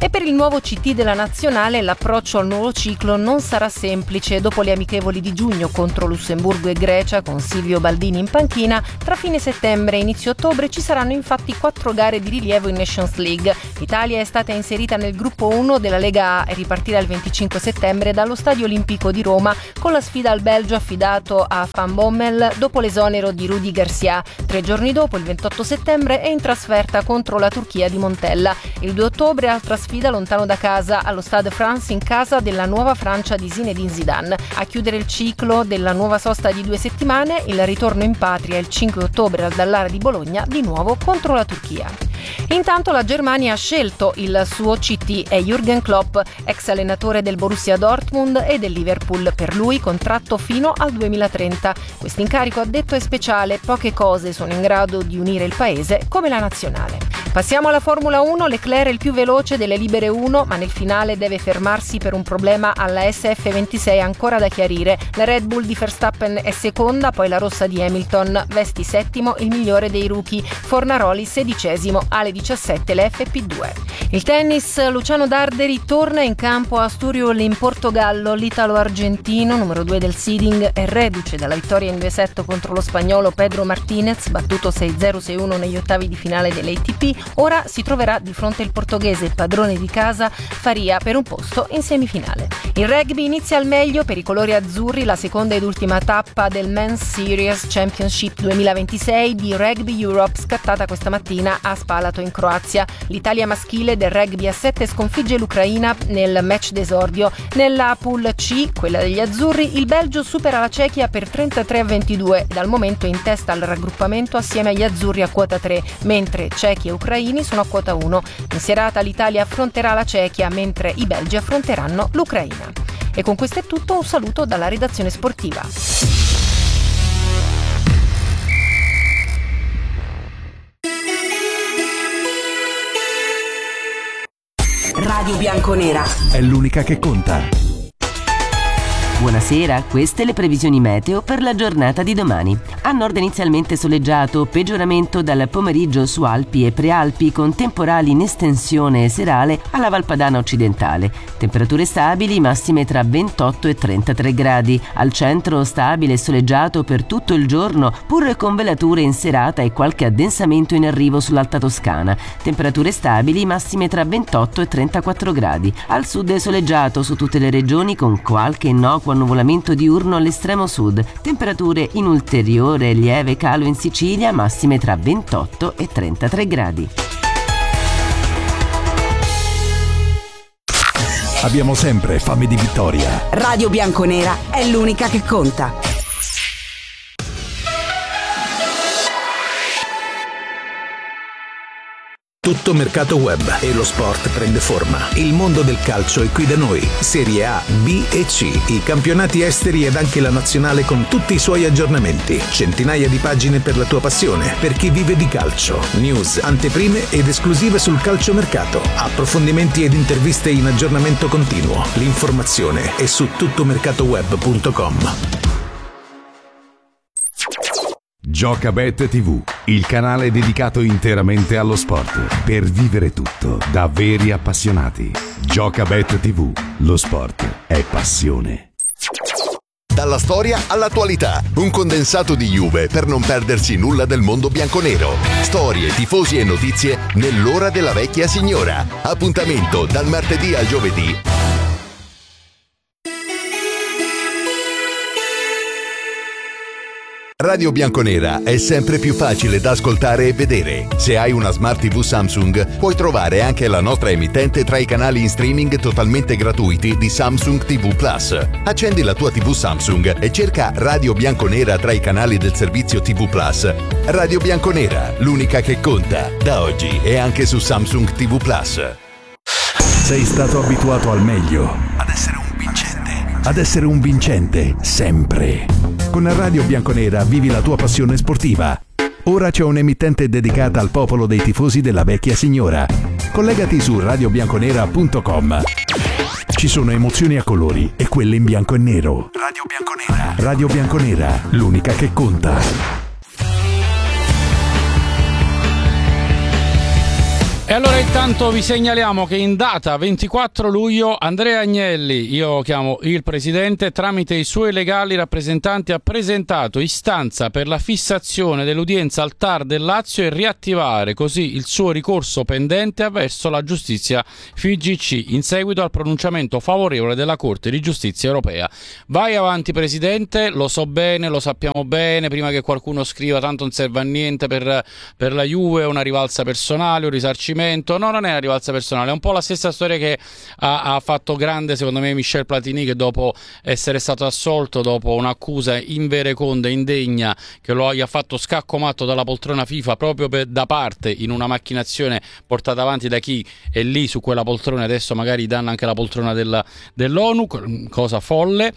E per il nuovo C T della nazionale l'approccio al nuovo ciclo non sarà semplice. Dopo le amichevoli di giugno contro Lussemburgo e Grecia, con Silvio Baldini in panchina, tra fine settembre e inizio ottobre ci saranno infatti quattro gare di rilievo in Nations League. L'Italia è stata inserita nel gruppo uno della Lega A e ripartirà il venticinque settembre dallo Stadio Olimpico di Roma con la sfida al Belgio affidato a Van Bommel dopo l'esonero di Rudi Garcia. Tre giorni dopo, il ventotto settembre, è in trasferta contro la Turchia di Montella. Il due ottobre, altra sfida lontano da casa allo Stade France in casa della nuova Francia di Zinedine Zidane. A chiudere il ciclo della nuova sosta di due settimane, il ritorno in patria il cinque ottobre al Dallara di Bologna, di nuovo contro la Turchia. Intanto la Germania ha scelto il suo C T, è Jürgen Klopp, ex allenatore del Borussia Dortmund e del Liverpool. Per lui contratto fino al duemilatrenta. Questo incarico, ha detto, è speciale, poche cose sono in grado di unire il paese come la nazionale. Passiamo alla Formula uno, Leclerc è il più veloce delle libere uno, ma nel finale deve fermarsi per un problema alla S F ventisei ancora da chiarire. La Red Bull di Verstappen è seconda, poi la rossa di Hamilton, Vesti settimo, il migliore dei rookie, Fornaroli sedicesimo, alle diciassette le F P due. Il tennis, Luciano Darderi torna in campo a Sturiol in Portogallo. L'italo-argentino, numero due del seeding, è reduce dalla vittoria in due set contro lo spagnolo Pedro Martinez, battuto sei zero sei uno negli ottavi di finale dell'A T P. Ora si troverà di fronte il portoghese, padrone di casa, Faria, per un posto in semifinale. Il rugby inizia al meglio per i colori azzurri la seconda ed ultima tappa del Men's Series Championship duemilaventisei di Rugby Europe, scattata questa mattina a Spalato in Croazia. L'Italia maschile del rugby a sette sconfigge l'Ucraina nel match d'esordio. Nella pool C, quella degli azzurri, il Belgio supera la Cechia per trentatré a ventidue, dal momento in testa al raggruppamento assieme agli azzurri a quota tre, mentre cechi e ucraini sono a quota uno. In serata l'Italia affronterà la Cechia, mentre i belgi affronteranno l'Ucraina. E con questo è tutto, un saluto dalla redazione sportiva. Radio Bianconera è l'unica che conta. Buonasera, queste le previsioni meteo per la giornata di domani. A nord inizialmente soleggiato, peggioramento dal pomeriggio su Alpi e Prealpi con temporali in estensione serale alla Valpadana occidentale. Temperature stabili, massime tra ventotto e trentatré gradi. Al centro stabile e soleggiato per tutto il giorno, pur con velature in serata e qualche addensamento in arrivo sull'Alta Toscana. Temperature stabili, massime tra ventotto e trentaquattro gradi. Al sud soleggiato su tutte le regioni con qualche innocuo annuvolamento diurno all'estremo sud, temperature in ulteriore lieve calo in Sicilia, massime tra ventotto e trentatré gradi. Abbiamo sempre fame di vittoria. Radio Bianconera è l'unica che conta. Tutto mercato web e lo sport prende forma. Il mondo del calcio è qui da noi. Serie A, B e C, i campionati esteri ed anche la nazionale con tutti i suoi aggiornamenti. Centinaia di pagine per la tua passione, per chi vive di calcio. News, anteprime ed esclusive sul calciomercato. Approfondimenti ed interviste in aggiornamento continuo. L'informazione è su tuttomercatoweb punto com. Giocabet tivù, il canale dedicato interamente allo sport, per vivere tutto da veri appassionati. Giocabet tivù, lo sport è passione. Dalla storia all'attualità, un condensato di Juve per non perdersi nulla del mondo bianconero. Storie, tifosi e notizie nell'ora della vecchia signora. Appuntamento dal martedì al giovedì. Radio Bianconera è sempre più facile da ascoltare e vedere. Se hai una Smart tivù Samsung, puoi trovare anche la nostra emittente tra i canali in streaming totalmente gratuiti di Samsung tivù Plus. Accendi la tua tivù Samsung e cerca Radio Bianconera tra i canali del servizio tivù Plus. Radio Bianconera, l'unica che conta, da oggi e anche su Samsung tivù Plus. Sei stato abituato al meglio, Ad essere un vincente. ad essere un vincente, sempre. Con Radio Bianconera vivi la tua passione sportiva. Ora c'è un'emittente dedicata al popolo dei tifosi della vecchia signora. Collegati su radio bianconera punto com. Ci sono emozioni a colori e quelle in bianco e nero. Radio Bianconera. Radio Bianconera, l'unica che conta. E allora intanto vi segnaliamo che in data ventiquattro luglio Andrea Agnelli, io chiamo il presidente, tramite i suoi legali rappresentanti ha presentato istanza per la fissazione dell'udienza al T A R del Lazio e riattivare così il suo ricorso pendente avverso la giustizia F I G C in seguito al pronunciamento favorevole della Corte di Giustizia Europea. Vai avanti presidente, lo so bene, lo sappiamo bene, prima che qualcuno scriva tanto non serve a niente per, per la Juve, una rivalsa personale, un risarcimento. No, non è una rivalsa personale, è un po' la stessa storia che ha, ha fatto grande secondo me Michel Platini, che dopo essere stato assolto dopo un'accusa invereconda, indegna, che lo gli ha fatto scacco matto dalla poltrona FIFA proprio per, da parte in una macchinazione portata avanti da chi è lì su quella poltrona, adesso magari danno anche la poltrona della, dell'ONU, cosa folle,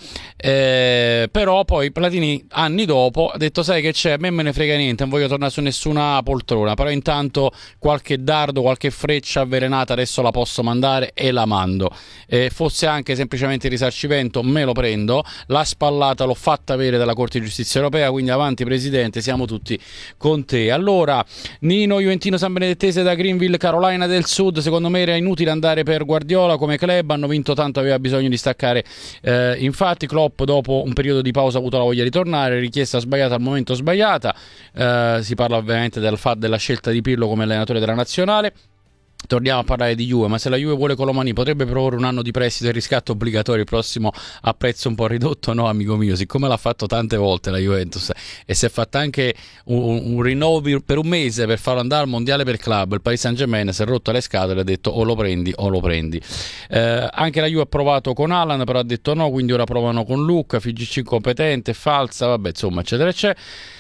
eh, però poi Platini anni dopo ha detto sai che c'è, a me me ne frega niente, non voglio tornare su nessuna poltrona, però intanto qualche dardo, qualche freccia avvelenata adesso la posso mandare e la mando, eh, fosse anche semplicemente il risarcimento me lo prendo, la spallata l'ho fatta avere dalla Corte di Giustizia Europea, quindi avanti presidente, siamo tutti con te. Allora Nino Juventino San Benedettese da Greenville, Carolina del Sud, secondo me era inutile andare per Guardiola come club, hanno vinto tanto, aveva bisogno di staccare, eh, infatti Klopp dopo un periodo di pausa ha avuto la voglia di tornare, richiesta sbagliata al momento sbagliata, eh, si parla ovviamente del fatto della scelta di Pirlo come allenatore della nazionale. Torniamo a parlare di Juve, ma se la Juve vuole Colomani potrebbe proporre un anno di prestito e riscatto obbligatorio il prossimo a prezzo un po' ridotto? No, amico mio, siccome l'ha fatto tante volte la Juventus e si è fatta anche un, un rinnovo per un mese per farlo andare al mondiale per club, il Paris Saint-Germain si è rotto le scatole e ha detto o lo prendi o lo prendi. Eh, anche la Juve ha provato con Alan, però ha detto no, quindi ora provano con Luca, F I G C incompetente, falsa, vabbè insomma eccetera eccetera.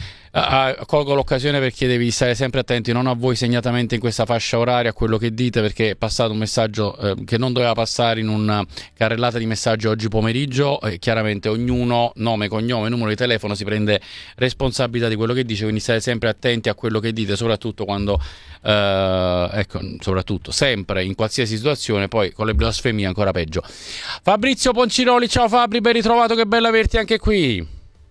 Uh, colgo l'occasione per chiedervi di stare sempre attenti, non a voi segnatamente in questa fascia oraria, a quello che dite, perché è passato un messaggio uh, che non doveva passare in una carrellata di messaggi oggi pomeriggio, e chiaramente ognuno, nome, cognome, numero di telefono, si prende responsabilità di quello che dice, quindi state sempre attenti a quello che dite, soprattutto quando uh, ecco, soprattutto sempre in qualsiasi situazione, poi con le blasfemie ancora peggio. Fabrizio Ponciroli, ciao Fabri, ben ritrovato, che bello averti anche qui.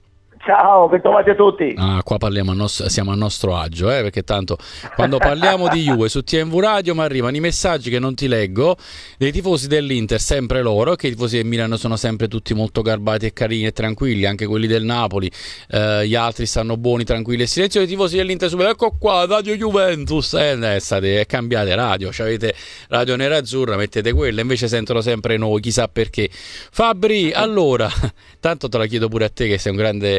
Ciao, bentrovati a tutti. Ah, qua parliamo a nos- siamo a nostro agio, eh, perché tanto quando parliamo di Juve su T M V Radio mi arrivano i messaggi che non ti leggo dei tifosi dell'Inter, sempre loro, che i tifosi del Milano sono sempre tutti molto garbati e carini e tranquilli, anche quelli del Napoli, eh, gli altri stanno buoni, tranquilli e silenziosi. I tifosi dell'Inter subito, ecco qua, Radio Juventus, eh, eh, state, cambiate radio, cioè avete Radio Nerazzurra, mettete quella, invece sentono sempre noi, chissà perché. Fabri, allora, tanto te la chiedo pure a te che sei un grande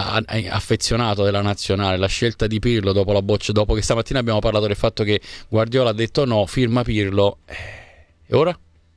affezionato della nazionale, la scelta di Pirlo dopo la boccia, dopo che stamattina abbiamo parlato del fatto che Guardiola ha detto no, firma Pirlo, e ora?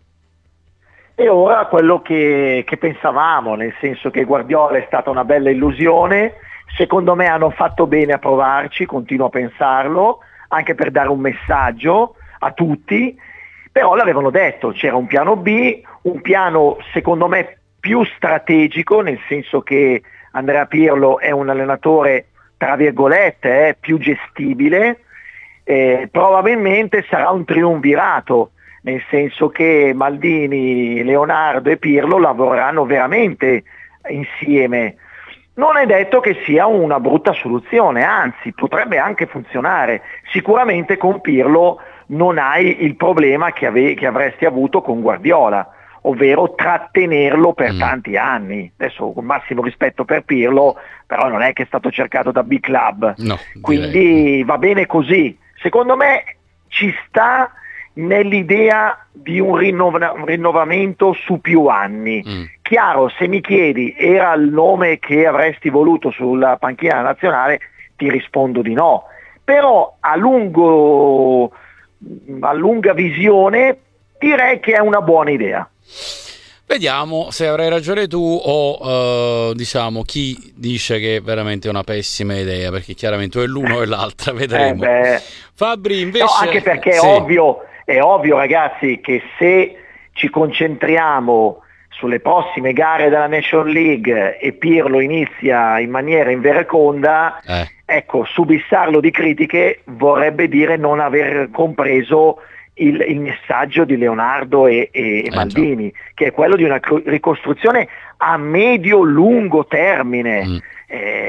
E ora quello che, che pensavamo, nel senso che Guardiola è stata una bella illusione, secondo me hanno fatto bene a provarci, continuo a pensarlo, anche per dare un messaggio a tutti, però l'avevano detto, c'era un piano B, un piano secondo me più strategico, nel senso che Andrea Pirlo è un allenatore tra virgolette eh, più gestibile, eh, probabilmente sarà un triumvirato, nel senso che Maldini, Leonardo e Pirlo lavoreranno veramente insieme. Non è detto che sia una brutta soluzione, anzi potrebbe anche funzionare. Sicuramente con Pirlo non hai il problema che, ave- che avresti avuto con Guardiola, ovvero trattenerlo per mm. tanti anni. Adesso con massimo rispetto per Pirlo, però non è che è stato cercato da big club, no, quindi direi. Va bene così. Secondo me ci sta nell'idea di un, rinnova- un rinnovamento su più anni. Mm. Chiaro, se mi chiedi era il nome che avresti voluto sulla panchina nazionale, ti rispondo di no, però a lungo a lunga visione direi che è una buona idea. Vediamo se avrai ragione tu o uh, diciamo chi dice che è veramente una pessima idea, perché chiaramente o è l'uno o è l'altra, vedremo. Eh Fabri invece... No, anche perché sì. è ovvio, è ovvio ragazzi che se ci concentriamo sulle prossime gare della Nation League e Pirlo inizia in maniera invereconda, eh. ecco, subissarlo di critiche vorrebbe dire non aver compreso Il, il messaggio di Leonardo e, e eh, Maldini, già. che è quello di una ricostruzione a medio-lungo termine. Mm. Eh,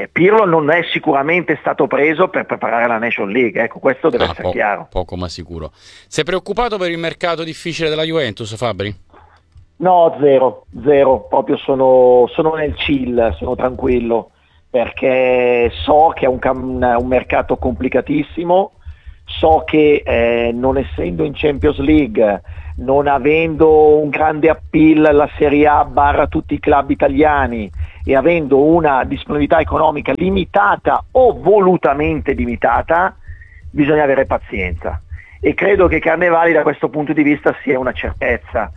eh, Pirlo non è sicuramente stato preso per preparare la National League, ecco, questo deve ah, essere po- chiaro. Poco ma sicuro. Sei preoccupato per il mercato difficile della Juventus, Fabri? No, zero, zero, proprio sono, sono nel chill, sono tranquillo, perché so che è un, cam- un mercato complicatissimo, so che eh, non essendo in Champions League, non avendo un grande appeal alla Serie A barra tutti i club italiani e avendo una disponibilità economica limitata o volutamente limitata, bisogna avere pazienza. E credo che Carnevali da questo punto di vista sia una certezza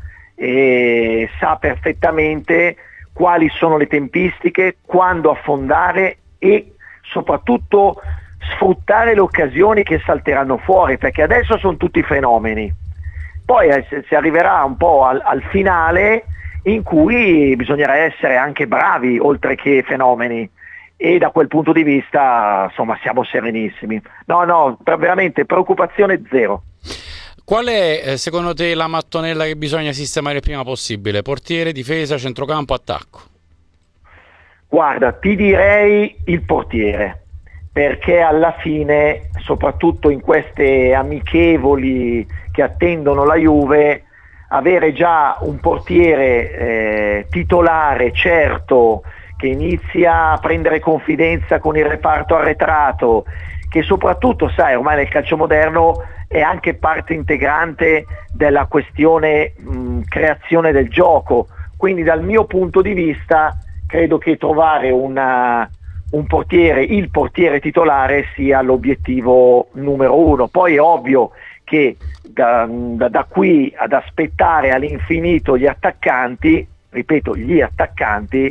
e sa perfettamente quali sono le tempistiche, quando affondare e soprattutto sfruttare le occasioni che salteranno fuori, perché adesso sono tutti fenomeni. Poi eh, si arriverà un po' al, al finale in cui bisognerà essere anche bravi oltre che fenomeni, e da quel punto di vista insomma siamo serenissimi. No, no, per veramente preoccupazione zero. Qual è eh, secondo te la mattonella che bisogna sistemare il prima possibile? Portiere, difesa, centrocampo, attacco? Guarda, ti direi il portiere, perché alla fine, soprattutto in queste amichevoli che attendono la Juve, avere già un portiere eh, titolare certo, che inizia a prendere confidenza con il reparto arretrato, che soprattutto, sai, ormai nel calcio moderno è anche parte integrante della questione mh, creazione del gioco. Quindi dal mio punto di vista credo che trovare una, un portiere, il portiere titolare sia l'obiettivo numero uno. Poi è ovvio che da, da, da qui ad aspettare all'infinito gli attaccanti, ripeto, gli attaccanti,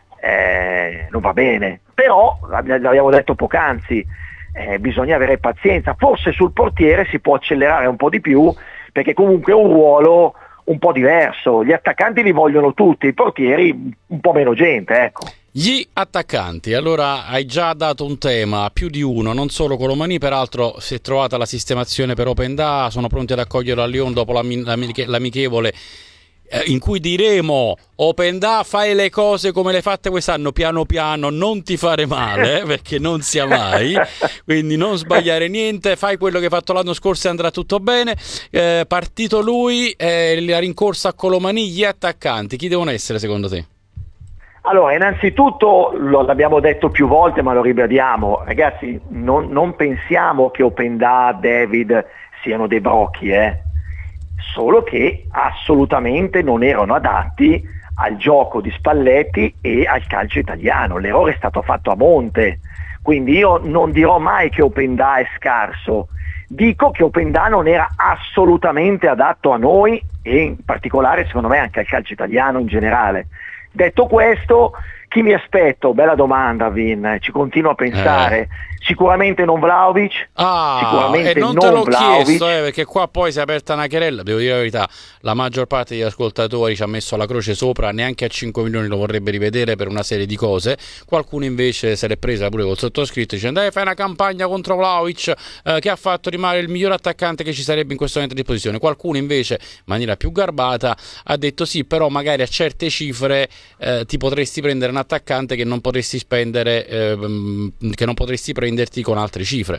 eh, non va bene. Però, l'abbiamo detto poc'anzi, Eh, bisogna avere pazienza. Forse sul portiere si può accelerare un po' di più, perché comunque è un ruolo un po' diverso. Gli attaccanti li vogliono tutti, i portieri un po' meno gente, ecco. Gli attaccanti, allora hai già dato un tema, più di uno, non solo Colomani, peraltro si è trovata la sistemazione per Openda, sono pronti ad accogliere a Lyon dopo l'amichevole in cui diremo: Openda, fai le cose come le fatte quest'anno, piano piano, non ti fare male, eh, perché non sia mai, quindi non sbagliare niente, fai quello che hai fatto l'anno scorso e andrà tutto bene. Eh, partito lui, eh, la rincorsa a Colomani, gli attaccanti, chi devono essere secondo te? Allora, innanzitutto lo l'abbiamo detto più volte, ma lo ribadiamo, ragazzi, non, non pensiamo che Openda, David siano dei brocchi, eh. Solo che assolutamente non erano adatti al gioco di Spalletti e al calcio italiano. L'errore è stato fatto a monte, quindi io non dirò mai che Openda è scarso, dico che Openda non era assolutamente adatto a noi e in particolare secondo me anche al calcio italiano in generale. Detto questo, chi mi aspetto? Bella domanda, Vin, ci continuo a pensare. Eh. Sicuramente non Vlahovic, ah, sicuramente e non, non te l'ho Vlahovic. chiesto, eh, perché qua poi si è aperta una querella, devo dire la verità, la maggior parte degli ascoltatori ci ha messo la croce sopra, neanche a cinque milioni lo vorrebbe rivedere per una serie di cose, qualcuno invece se l'è presa pure col sottoscritto dicendo dai, fai una campagna contro Vlahovic eh, che ha fatto rimanere il miglior attaccante che ci sarebbe in questo momento a disposizione. Qualcuno invece in maniera più garbata ha detto sì, però magari a certe cifre eh, ti potresti prendere un attaccante che non potresti spendere, eh, che non potresti prenderti con altre cifre.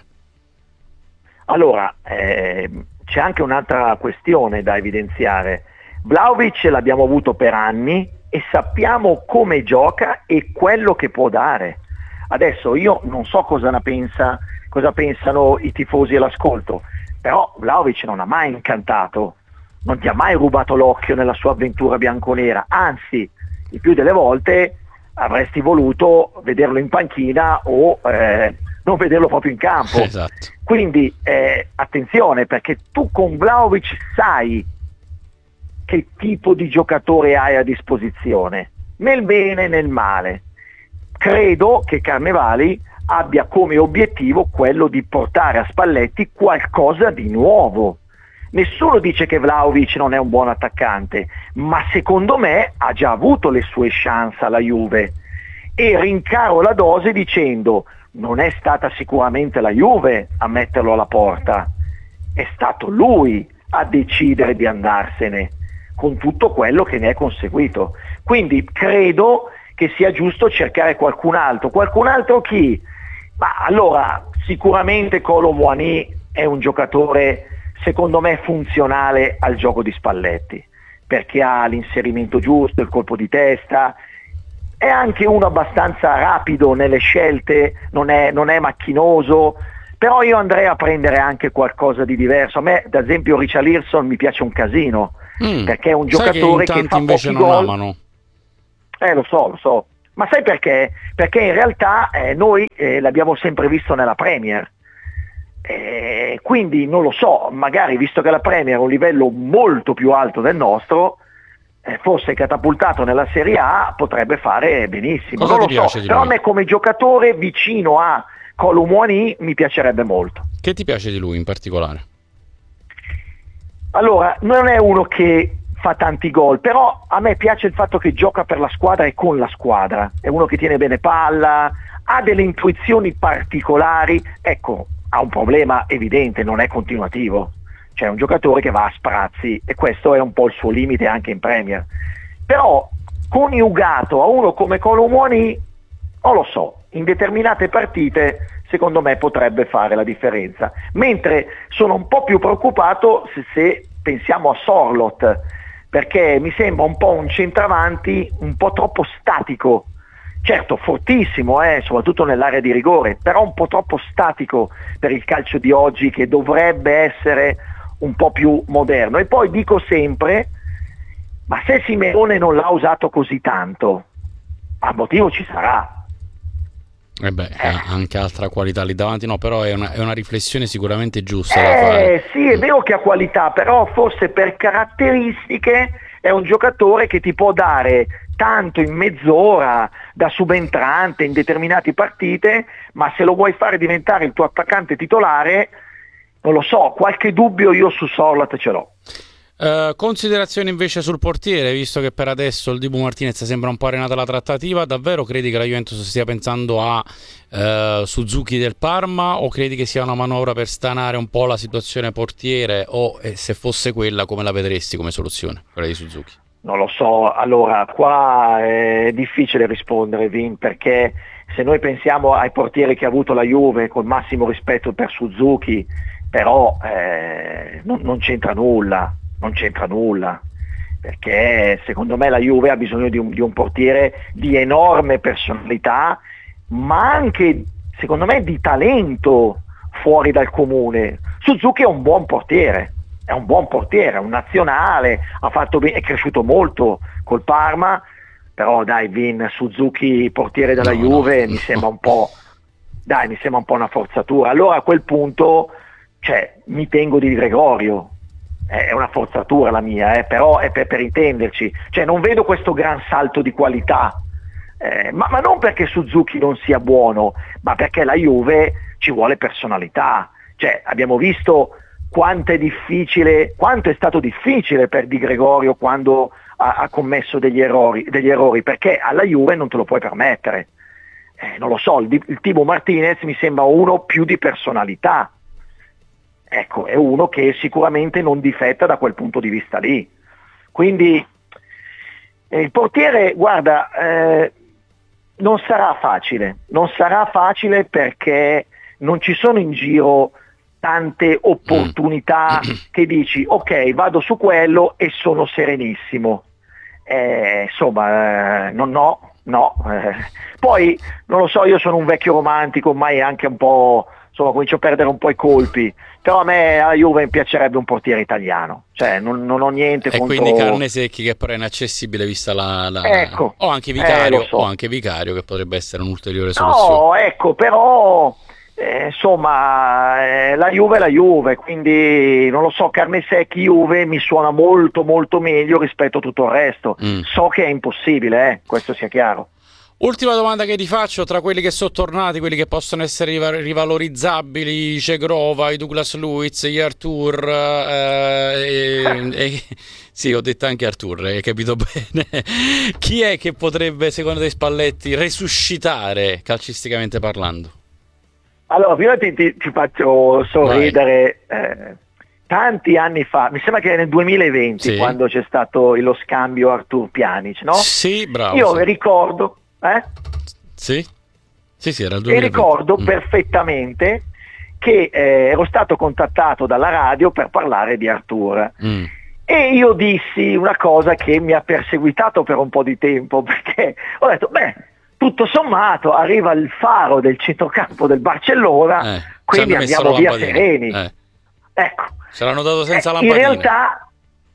Allora, eh, c'è anche un'altra questione da evidenziare. Vlahovic l'abbiamo avuto per anni e sappiamo come gioca e quello che può dare. Adesso io non so cosa ne pensa, cosa pensano i tifosi all'ascolto, però Vlahovic non ha mai incantato, non ti ha mai rubato l'occhio nella sua avventura bianconera, anzi, il più delle volte avresti voluto vederlo in panchina o eh, non vederlo proprio in campo. Esatto. Quindi eh, attenzione, perché tu con Vlahovic sai che tipo di giocatore hai a disposizione, nel bene e nel male. Credo che Carnevali abbia come obiettivo quello di portare a Spalletti qualcosa di nuovo. Nessuno dice che Vlahovic non è un buon attaccante, ma secondo me ha già avuto le sue chance alla Juve, e rincaro la dose dicendo: non è stata sicuramente la Juve a metterlo alla porta, è stato lui a decidere di andarsene, con tutto quello che ne è conseguito. Quindi credo che sia giusto cercare qualcun altro. Qualcun altro chi? Ma allora, sicuramente Kolo Muani è un giocatore, secondo me, funzionale al gioco di Spalletti, perché ha l'inserimento giusto, il colpo di testa, è anche uno abbastanza rapido nelle scelte, non è, non è macchinoso, però io andrei a prendere anche qualcosa di diverso. A me, ad esempio, Richarlison mi piace un casino, mm. perché è un giocatore che, che fa invece pochi non gol. amano. Eh, lo so, lo so. Ma sai perché? Perché in realtà eh, noi eh, l'abbiamo sempre visto nella Premier. Eh, quindi non lo so, magari visto che la Premier è un livello molto più alto del nostro, eh, fosse catapultato nella Serie A, potrebbe fare benissimo. Cosa non ti lo piace so, di però a lui? me come giocatore vicino a Kolo Muani mi piacerebbe molto. Che ti piace di lui in particolare? Allora, non è uno che fa tanti gol, però a me piace il fatto che gioca per la squadra e con la squadra, è uno che tiene bene palla, ha delle intuizioni particolari, ecco, ha un problema evidente, non è continuativo, cioè è un giocatore che va a sprazzi e questo è un po' il suo limite anche in Premier, però coniugato a uno come Kolo Muani, non lo so, in determinate partite secondo me potrebbe fare la differenza, mentre sono un po' più preoccupato se, se pensiamo a Sorloth, perché mi sembra un po' un centravanti un po' troppo statico, certo fortissimo, eh, soprattutto nell'area di rigore, però un po' troppo statico per il calcio di oggi che dovrebbe essere un po' più moderno. E poi dico sempre, ma se Simeone non l'ha usato così tanto, a motivo ci sarà. Eh beh, Eh. ha anche altra qualità lì davanti, no, però è una, è una riflessione sicuramente giusta da Eh fare. sì, è vero che ha qualità, però forse per caratteristiche è un giocatore che ti può dare tanto in mezz'ora da subentrante in determinate partite, ma se lo vuoi fare diventare il tuo attaccante titolare, non lo so, qualche dubbio io su Sorloth ce l'ho. Uh, considerazioni invece sul portiere, visto che per adesso il Dibu Martinez sembra un po' arenata la trattativa, davvero credi che la Juventus stia pensando a uh, Suzuki del Parma o credi che sia una manovra per stanare un po' la situazione portiere o eh, se fosse quella come la vedresti come soluzione, quella di Suzuki? Non lo so, allora qua è difficile rispondere Vin, perché se noi pensiamo ai portieri che ha avuto la Juve, col massimo rispetto per Suzuki, però eh, non, non c'entra nulla. Non c'entra nulla, perché secondo me la Juve ha bisogno di un, di un portiere di enorme personalità, ma anche secondo me di talento fuori dal comune. Suzuki è un buon portiere, è un buon portiere, è un nazionale, ha fatto bene, è cresciuto molto col Parma, però dai Vin, Suzuki portiere della no, Juve no. mi sembra un po', dai, mi sembra un po' una forzatura. Allora a quel punto, cioè, mi tengo di Gregorio. È una forzatura la mia, eh, però è per, per intenderci, cioè non vedo questo gran salto di qualità, eh, ma, ma non perché Suzuki non sia buono, ma perché la Juve ci vuole personalità, cioè abbiamo visto quanto è difficile, quanto è stato difficile per Di Gregorio quando ha, ha commesso degli errori, degli errori, perché alla Juve non te lo puoi permettere, eh, non lo so, il, il Dibu Martinez mi sembra uno più di personalità. Ecco, è uno che sicuramente non difetta da quel punto di vista lì. Quindi eh, il portiere, guarda, eh, non sarà facile, non sarà facile perché non ci sono in giro tante opportunità mm. che dici ok, vado su quello e sono serenissimo. Eh, insomma, eh, no, no, no. Eh. Poi, non lo so, io sono un vecchio romantico, ormai anche un po', insomma, comincio a perdere un po' i colpi. Però a me a Juve mi piacerebbe un portiere italiano, cioè non, non ho niente e contro... E quindi carne secchi che però è inaccessibile vista la... la... Ecco. O anche Vicario, eh, so. o anche Vicario che potrebbe essere un'ulteriore soluzione. No, ecco, però eh, insomma eh, la Juve è la Juve, quindi non lo so, carne secchi Juve mi suona molto molto meglio rispetto a tutto il resto. Mm. So che è impossibile, eh, questo sia chiaro. Ultima domanda che ti faccio, tra quelli che sono tornati, quelli che possono essere rivalorizzabili, i Cegrova, i Douglas Luiz, gli Artur, eh, e, e, sì, ho detto anche Artur, hai capito bene. Chi è che potrebbe, secondo te Spalletti, resuscitare calcisticamente parlando? Allora, prima ti, ti, ti faccio sorridere. Eh, tanti anni fa, mi sembra che nel duemilaventi, sì, quando c'è stato lo scambio Artur Pjanic, no? Sì, bravo. Io sì. ricordo Eh? Sì, sì, sì, era il E duemilaventi. ricordo Mm. perfettamente che eh, ero stato contattato dalla radio per parlare di Arthur. Mm. E io dissi una cosa che mi ha perseguitato per un po' di tempo, perché ho detto, beh, tutto sommato arriva il faro del centrocampo del Barcellona, Eh, quindi ci hanno messo andiamo la via lampadina. sereni. Eh. Ecco. Ce l'hanno dato senza Eh, in lampadina. realtà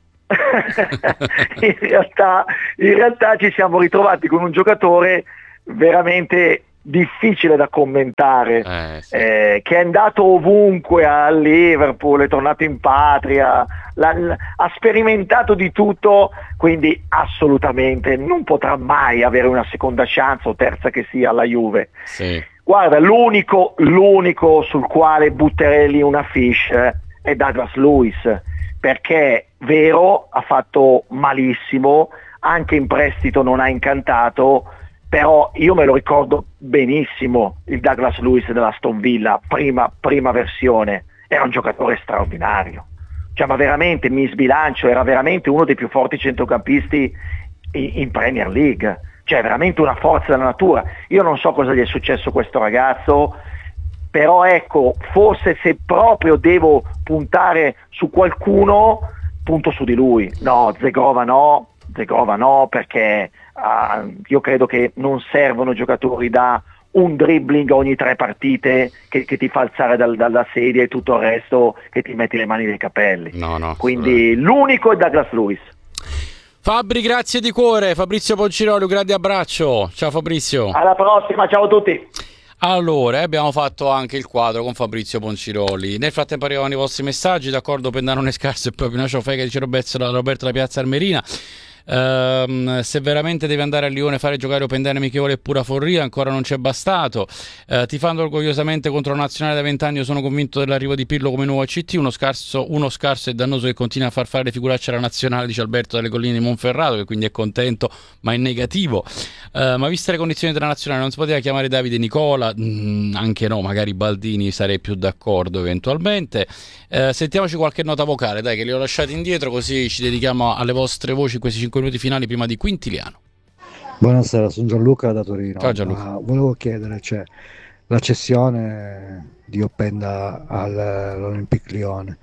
in realtà in realtà ci siamo ritrovati con un giocatore veramente difficile da commentare, Eh, sì. eh, che è andato ovunque a Liverpool, è tornato in patria, l'ha- l'ha- ha sperimentato di tutto, quindi assolutamente non potrà mai avere una seconda chance o terza che sia alla Juve. Sì. Guarda, l'unico, l'unico sul quale butterei lì una fish è Douglas Luiz, perché vero, ha fatto malissimo, anche in prestito non ha incantato, però io me lo ricordo benissimo il Douglas Luiz dell'Aston Villa, prima, prima versione, era un giocatore straordinario, cioè ma veramente mi sbilancio, era veramente uno dei più forti centrocampisti in, in Premier League, cioè veramente una forza della natura. Io non so cosa gli è successo a questo ragazzo, però ecco, forse se proprio devo puntare su qualcuno, punto su di lui. No, Zegova no, Zegova no, perché uh, io credo che non servono giocatori da un dribbling ogni tre partite che, che ti fa alzare dal, dalla sedia e tutto il resto che ti metti le mani nei capelli. No, no. Quindi l'unico è Douglas Luiz. Fabri, grazie di cuore. Fabrizio Ponciroli, un grande abbraccio. Ciao Fabrizio. Alla prossima, ciao a tutti. Allora, abbiamo fatto anche il quadro con Fabrizio Ponciroli. Nel frattempo arrivano i vostri messaggi, d'accordo, Pennarone Scarso e proprio una ciofega, dice Roberto, Roberto da Piazza Armerina. Ehm, se veramente devi andare a Lione, fare giocare Opendane amichevole e pura forria, ancora non c'è bastato. Eh, tifando orgogliosamente contro la nazionale da vent'anni, io sono convinto dell'arrivo di Pirlo come nuovo C T, uno scarso, uno scarso e dannoso che continua a far fare le figuracce alla nazionale, dice Alberto dalle colline di Monferrato, che quindi è contento ma in negativo. Eh, ma viste le condizioni della nazionale non si poteva chiamare Davide Nicola? Mm, anche no, magari Baldini, sarei più d'accordo eventualmente. Eh, sentiamoci qualche nota vocale, dai, che li ho lasciati indietro, così ci dedichiamo alle vostre voci questi cinque minuti finali prima di Quintiliano. Buonasera, sono Gianluca da Torino. Ciao Gianluca. Ma volevo chiedere, cioè, la cessione di Openda all'Olympique Lione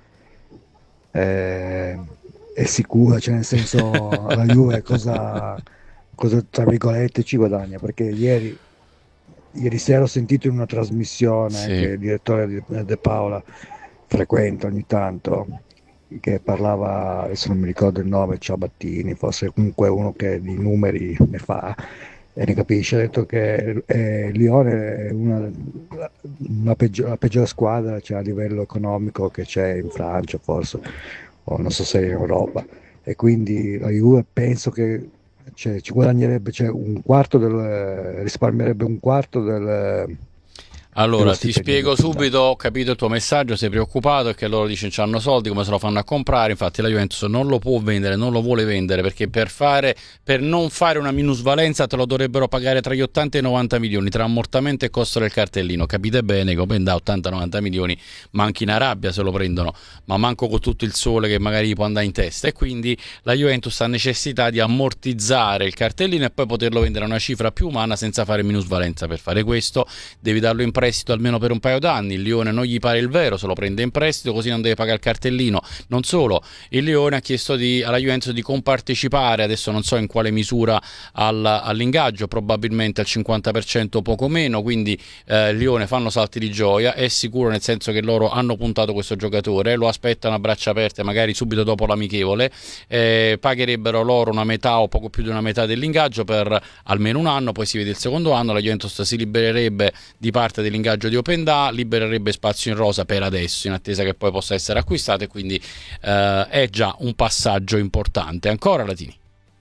è, è sicura, cioè nel senso la Juve cosa, cosa tra virgolette ci guadagna? Perché ieri, ieri sera ho sentito in una trasmissione Sì. che il direttore di De Paola frequenta ogni tanto, che parlava, adesso non mi ricordo il nome, Ciabattini, forse comunque uno che di numeri ne fa e ne capisce, ha detto che eh, Lione è una, una peggior, la peggiore squadra, cioè, a livello economico che c'è in Francia forse, o non so se in Europa, e quindi la Juve penso che cioè, ci guadagnerebbe, cioè, un quarto del, risparmierebbe un quarto del... Allora, ti spiego subito, ho capito il tuo messaggio, sei preoccupato perché loro dicono che hanno soldi, come se lo fanno a comprare, infatti la Juventus non lo può vendere, non lo vuole vendere, perché per fare per non fare una minusvalenza te lo dovrebbero pagare tra gli ottanta e i novanta milioni, tra ammortamento e costo del cartellino, capite bene che Openda ottanta novanta milioni manchi in Arabia se lo prendono, ma manco con tutto il sole che magari gli può andare in testa, e quindi la Juventus ha necessità di ammortizzare il cartellino e poi poterlo vendere a una cifra più umana senza fare minusvalenza. Per fare questo devi darlo in prestito almeno per un paio d'anni, il Lione non gli pare il vero, se lo prende in prestito così non deve pagare il cartellino. Non solo, il Lione ha chiesto di, alla Juventus di compartecipare, adesso non so in quale misura, al, all'ingaggio, probabilmente al cinquanta per cento o poco meno, quindi eh, il Lione fanno salti di gioia, è sicuro nel senso che loro hanno puntato questo giocatore, lo aspettano a braccia aperte magari subito dopo l'amichevole, eh, pagherebbero loro una metà o poco più di una metà dell'ingaggio per almeno un anno, poi si vede il secondo anno, la Juventus si libererebbe di parte dell'ingaggio di Openda, libererebbe spazio in rosa per adesso in attesa che poi possa essere acquistato, e quindi eh, è già un passaggio importante. Ancora Latini.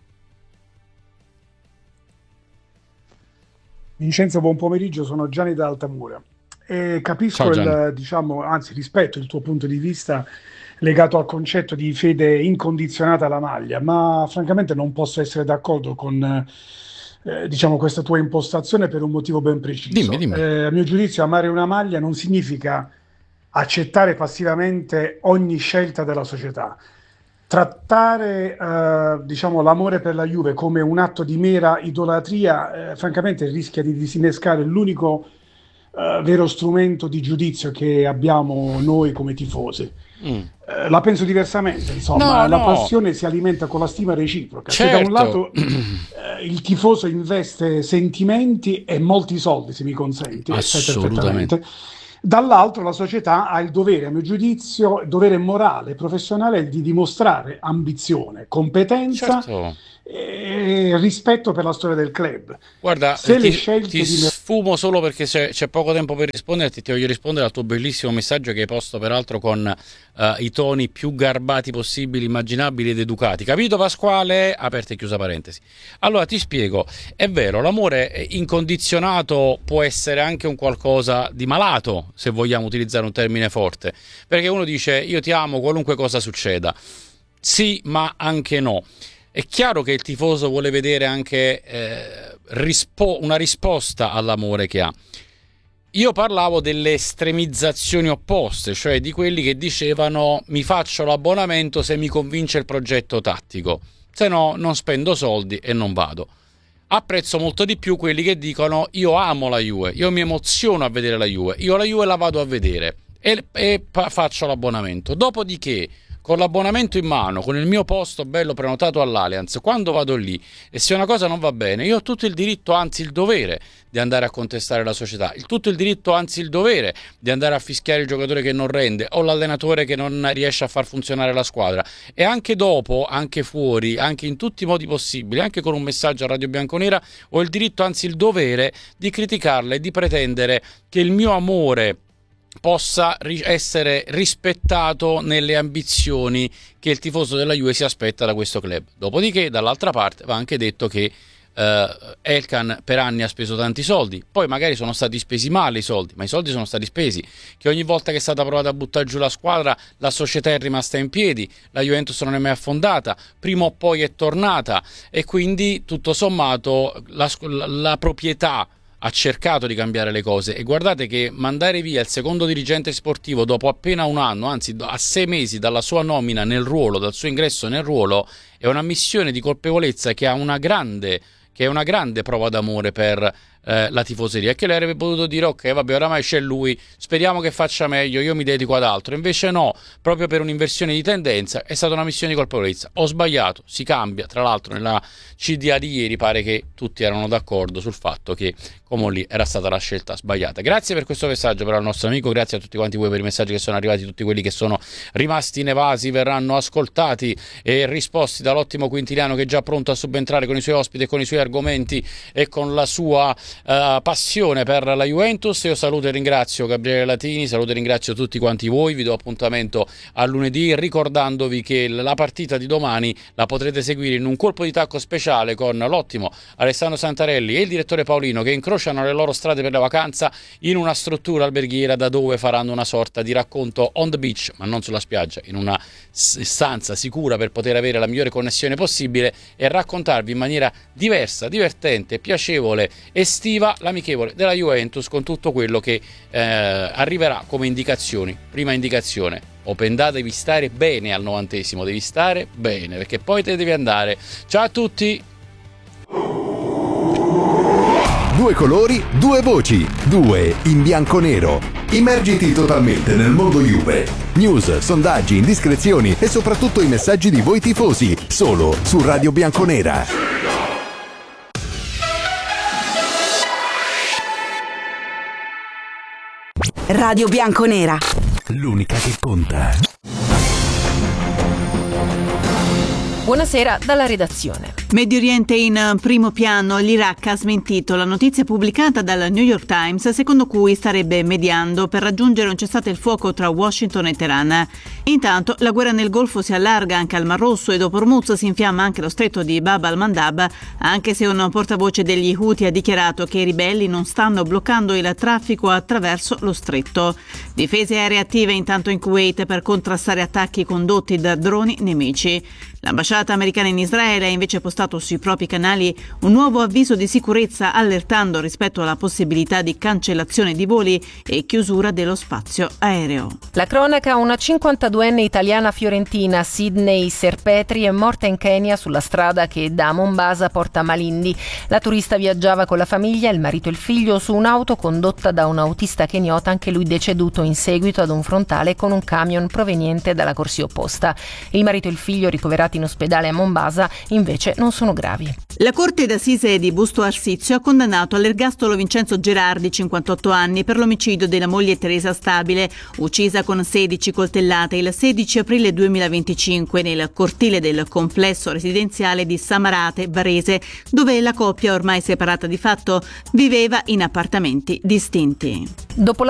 Vincenzo, buon pomeriggio, sono Gianni da Altamura e capisco Ciao, Gianni. il, diciamo, anzi rispetto il tuo punto di vista legato al concetto di fede incondizionata alla maglia, ma francamente non posso essere d'accordo con Eh, diciamo questa tua impostazione per un motivo ben preciso. Dimmi, dimmi. Eh, a mio giudizio amare una maglia non significa accettare passivamente ogni scelta della società. trattare eh, diciamo, l'amore per la Juve come un atto di mera idolatria, eh, francamente rischia di disinnescare l'unico eh, vero strumento di giudizio che abbiamo noi come tifosi. Mm. Eh, la penso diversamente, insomma, no, la no. passione si alimenta con la stima reciproca. Certo. Se da un lato eh, il tifoso investe sentimenti e molti soldi, se mi consenti, assolutamente. Dall'altro la società ha il dovere, a mio giudizio, il dovere morale e professionale di dimostrare ambizione, competenza, certo. e rispetto per la storia del club. Guarda, Se ti, le scelte ti di... sfumo solo perché c'è, c'è poco tempo per risponderti. Ti voglio rispondere al tuo bellissimo messaggio che hai posto peraltro con uh, i toni più garbati possibili, immaginabili ed educati. Capito, Pasquale? Aperta e chiusa parentesi. Allora ti spiego, è vero, l'amore incondizionato può essere anche un qualcosa di malato, se vogliamo utilizzare un termine forte, perché uno dice io ti amo qualunque cosa succeda. Sì, ma anche no. È chiaro che il tifoso vuole vedere anche eh, rispo- una risposta all'amore che ha. Io parlavo delle estremizzazioni opposte, cioè di quelli che dicevano mi faccio l'abbonamento se mi convince il progetto tattico, se no non spendo soldi e non vado. Apprezzo molto di più quelli che dicono io amo la Juve, io mi emoziono a vedere la Juve, io la Juve la vado a vedere e, e pa- faccio l'abbonamento. Dopodiché, con l'abbonamento in mano, con il mio posto bello prenotato all'Allianz, quando vado lì e se una cosa non va bene, io ho tutto il diritto, anzi il dovere, di andare a contestare la società, il tutto il diritto, anzi il dovere, di andare a fischiare il giocatore che non rende o l'allenatore che non riesce a far funzionare la squadra. E anche dopo, anche fuori, anche in tutti i modi possibili, anche con un messaggio a Radio Bianconera, ho il diritto, anzi il dovere, di criticarla e di pretendere che il mio amore possa ri- essere rispettato nelle ambizioni che il tifoso della Juve si aspetta da questo club. Dopodiché, dall'altra parte, va anche detto che uh, Elkan per anni ha speso tanti soldi, poi magari sono stati spesi male i soldi, ma i soldi sono stati spesi, che ogni volta che è stata provata a buttare giù la squadra la società è rimasta in piedi, la Juventus non è mai affondata, prima o poi è tornata e quindi tutto sommato la, la, la proprietà ha cercato di cambiare le cose. E guardate che mandare via il secondo dirigente sportivo dopo appena un anno, anzi a sei mesi dalla sua nomina nel ruolo, dal suo ingresso nel ruolo, è una missione di colpevolezza che ha una grande, che è una grande prova d'amore per eh, la tifoseria, e che lei avrebbe potuto dire ok, vabbè, oramai c'è lui, speriamo che faccia meglio, io mi dedico ad altro. Invece no, proprio per un'inversione di tendenza è stata una missione di colpevolezza. Ho sbagliato, si cambia. Tra l'altro nella C D A di ieri pare che tutti erano d'accordo sul fatto che come lì era stata la scelta sbagliata. Grazie per questo messaggio però al nostro amico, grazie a tutti quanti voi per i messaggi che sono arrivati, tutti quelli che sono rimasti inevasi verranno ascoltati e risposti dall'ottimo Quintiliano, che è già pronto a subentrare con i suoi ospiti e con i suoi argomenti e con la sua uh, passione per la Juventus. Io saluto e ringrazio Gabriele Latini, saluto e ringrazio tutti quanti voi, vi do appuntamento a lunedì ricordandovi che la partita di domani la potrete seguire in un colpo di tacco speciale con l'ottimo Alessandro Santarelli e il direttore Paolino, che incrociano le loro strade per la vacanza in una struttura alberghiera da dove faranno una sorta di racconto on the beach, ma non sulla spiaggia, in una stanza sicura per poter avere la migliore connessione possibile e raccontarvi in maniera diversa, divertente, piacevole, estiva l'amichevole della Juventus, con tutto quello che eh, arriverà come indicazioni. Prima indicazione: Openda, devi stare bene al novantesimo, devi stare bene perché poi te devi andare. Ciao a tutti. Due colori, due voci, due in bianco-nero. Immergiti totalmente nel mondo Juve. News, sondaggi, indiscrezioni e soprattutto i messaggi di voi tifosi, solo su Radio Bianconera. Radio Bianconera, l'unica che conta. Buonasera dalla redazione. Medio Oriente in primo piano. L'Iraq ha smentito la notizia pubblicata dal New York Times secondo cui starebbe mediando per raggiungere un cessate il fuoco tra Washington e Teheran. Intanto la guerra nel Golfo si allarga anche al Mar Rosso e dopo Hormuz si infiamma anche lo stretto di Bab al-Mandab, anche se un portavoce degli Houthi ha dichiarato che i ribelli non stanno bloccando il traffico attraverso lo stretto. Difese aeree attive intanto in Kuwait per contrastare attacchi condotti da droni nemici. L'ambasciata americana in Israele ha invece postato sui propri canali un nuovo avviso di sicurezza allertando rispetto alla possibilità di cancellazione di voli e chiusura dello spazio aereo. La cronaca: una cinquantaduenne italiana fiorentina, Sydney Serpetri, è morta in Kenya sulla strada che da Mombasa porta a Malindi. La turista viaggiava con la famiglia, il marito e il figlio, su un'auto condotta da un autista keniota, anche lui deceduto in seguito ad un frontale con un camion proveniente dalla corsia opposta. Il marito e il figlio, ricoverati in ospedale a Mombasa, invece non sono gravi. La Corte d'Assise di Busto Arsizio ha condannato all'ergastolo Vincenzo Gerardi, cinquantotto anni, per l'omicidio della moglie Teresa Stabile, uccisa con sedici coltellate il sedici aprile duemilaventicinque nel cortile del complesso residenziale di Samarate, Varese, dove la coppia, ormai separata di fatto, viveva in appartamenti distinti. Dopo la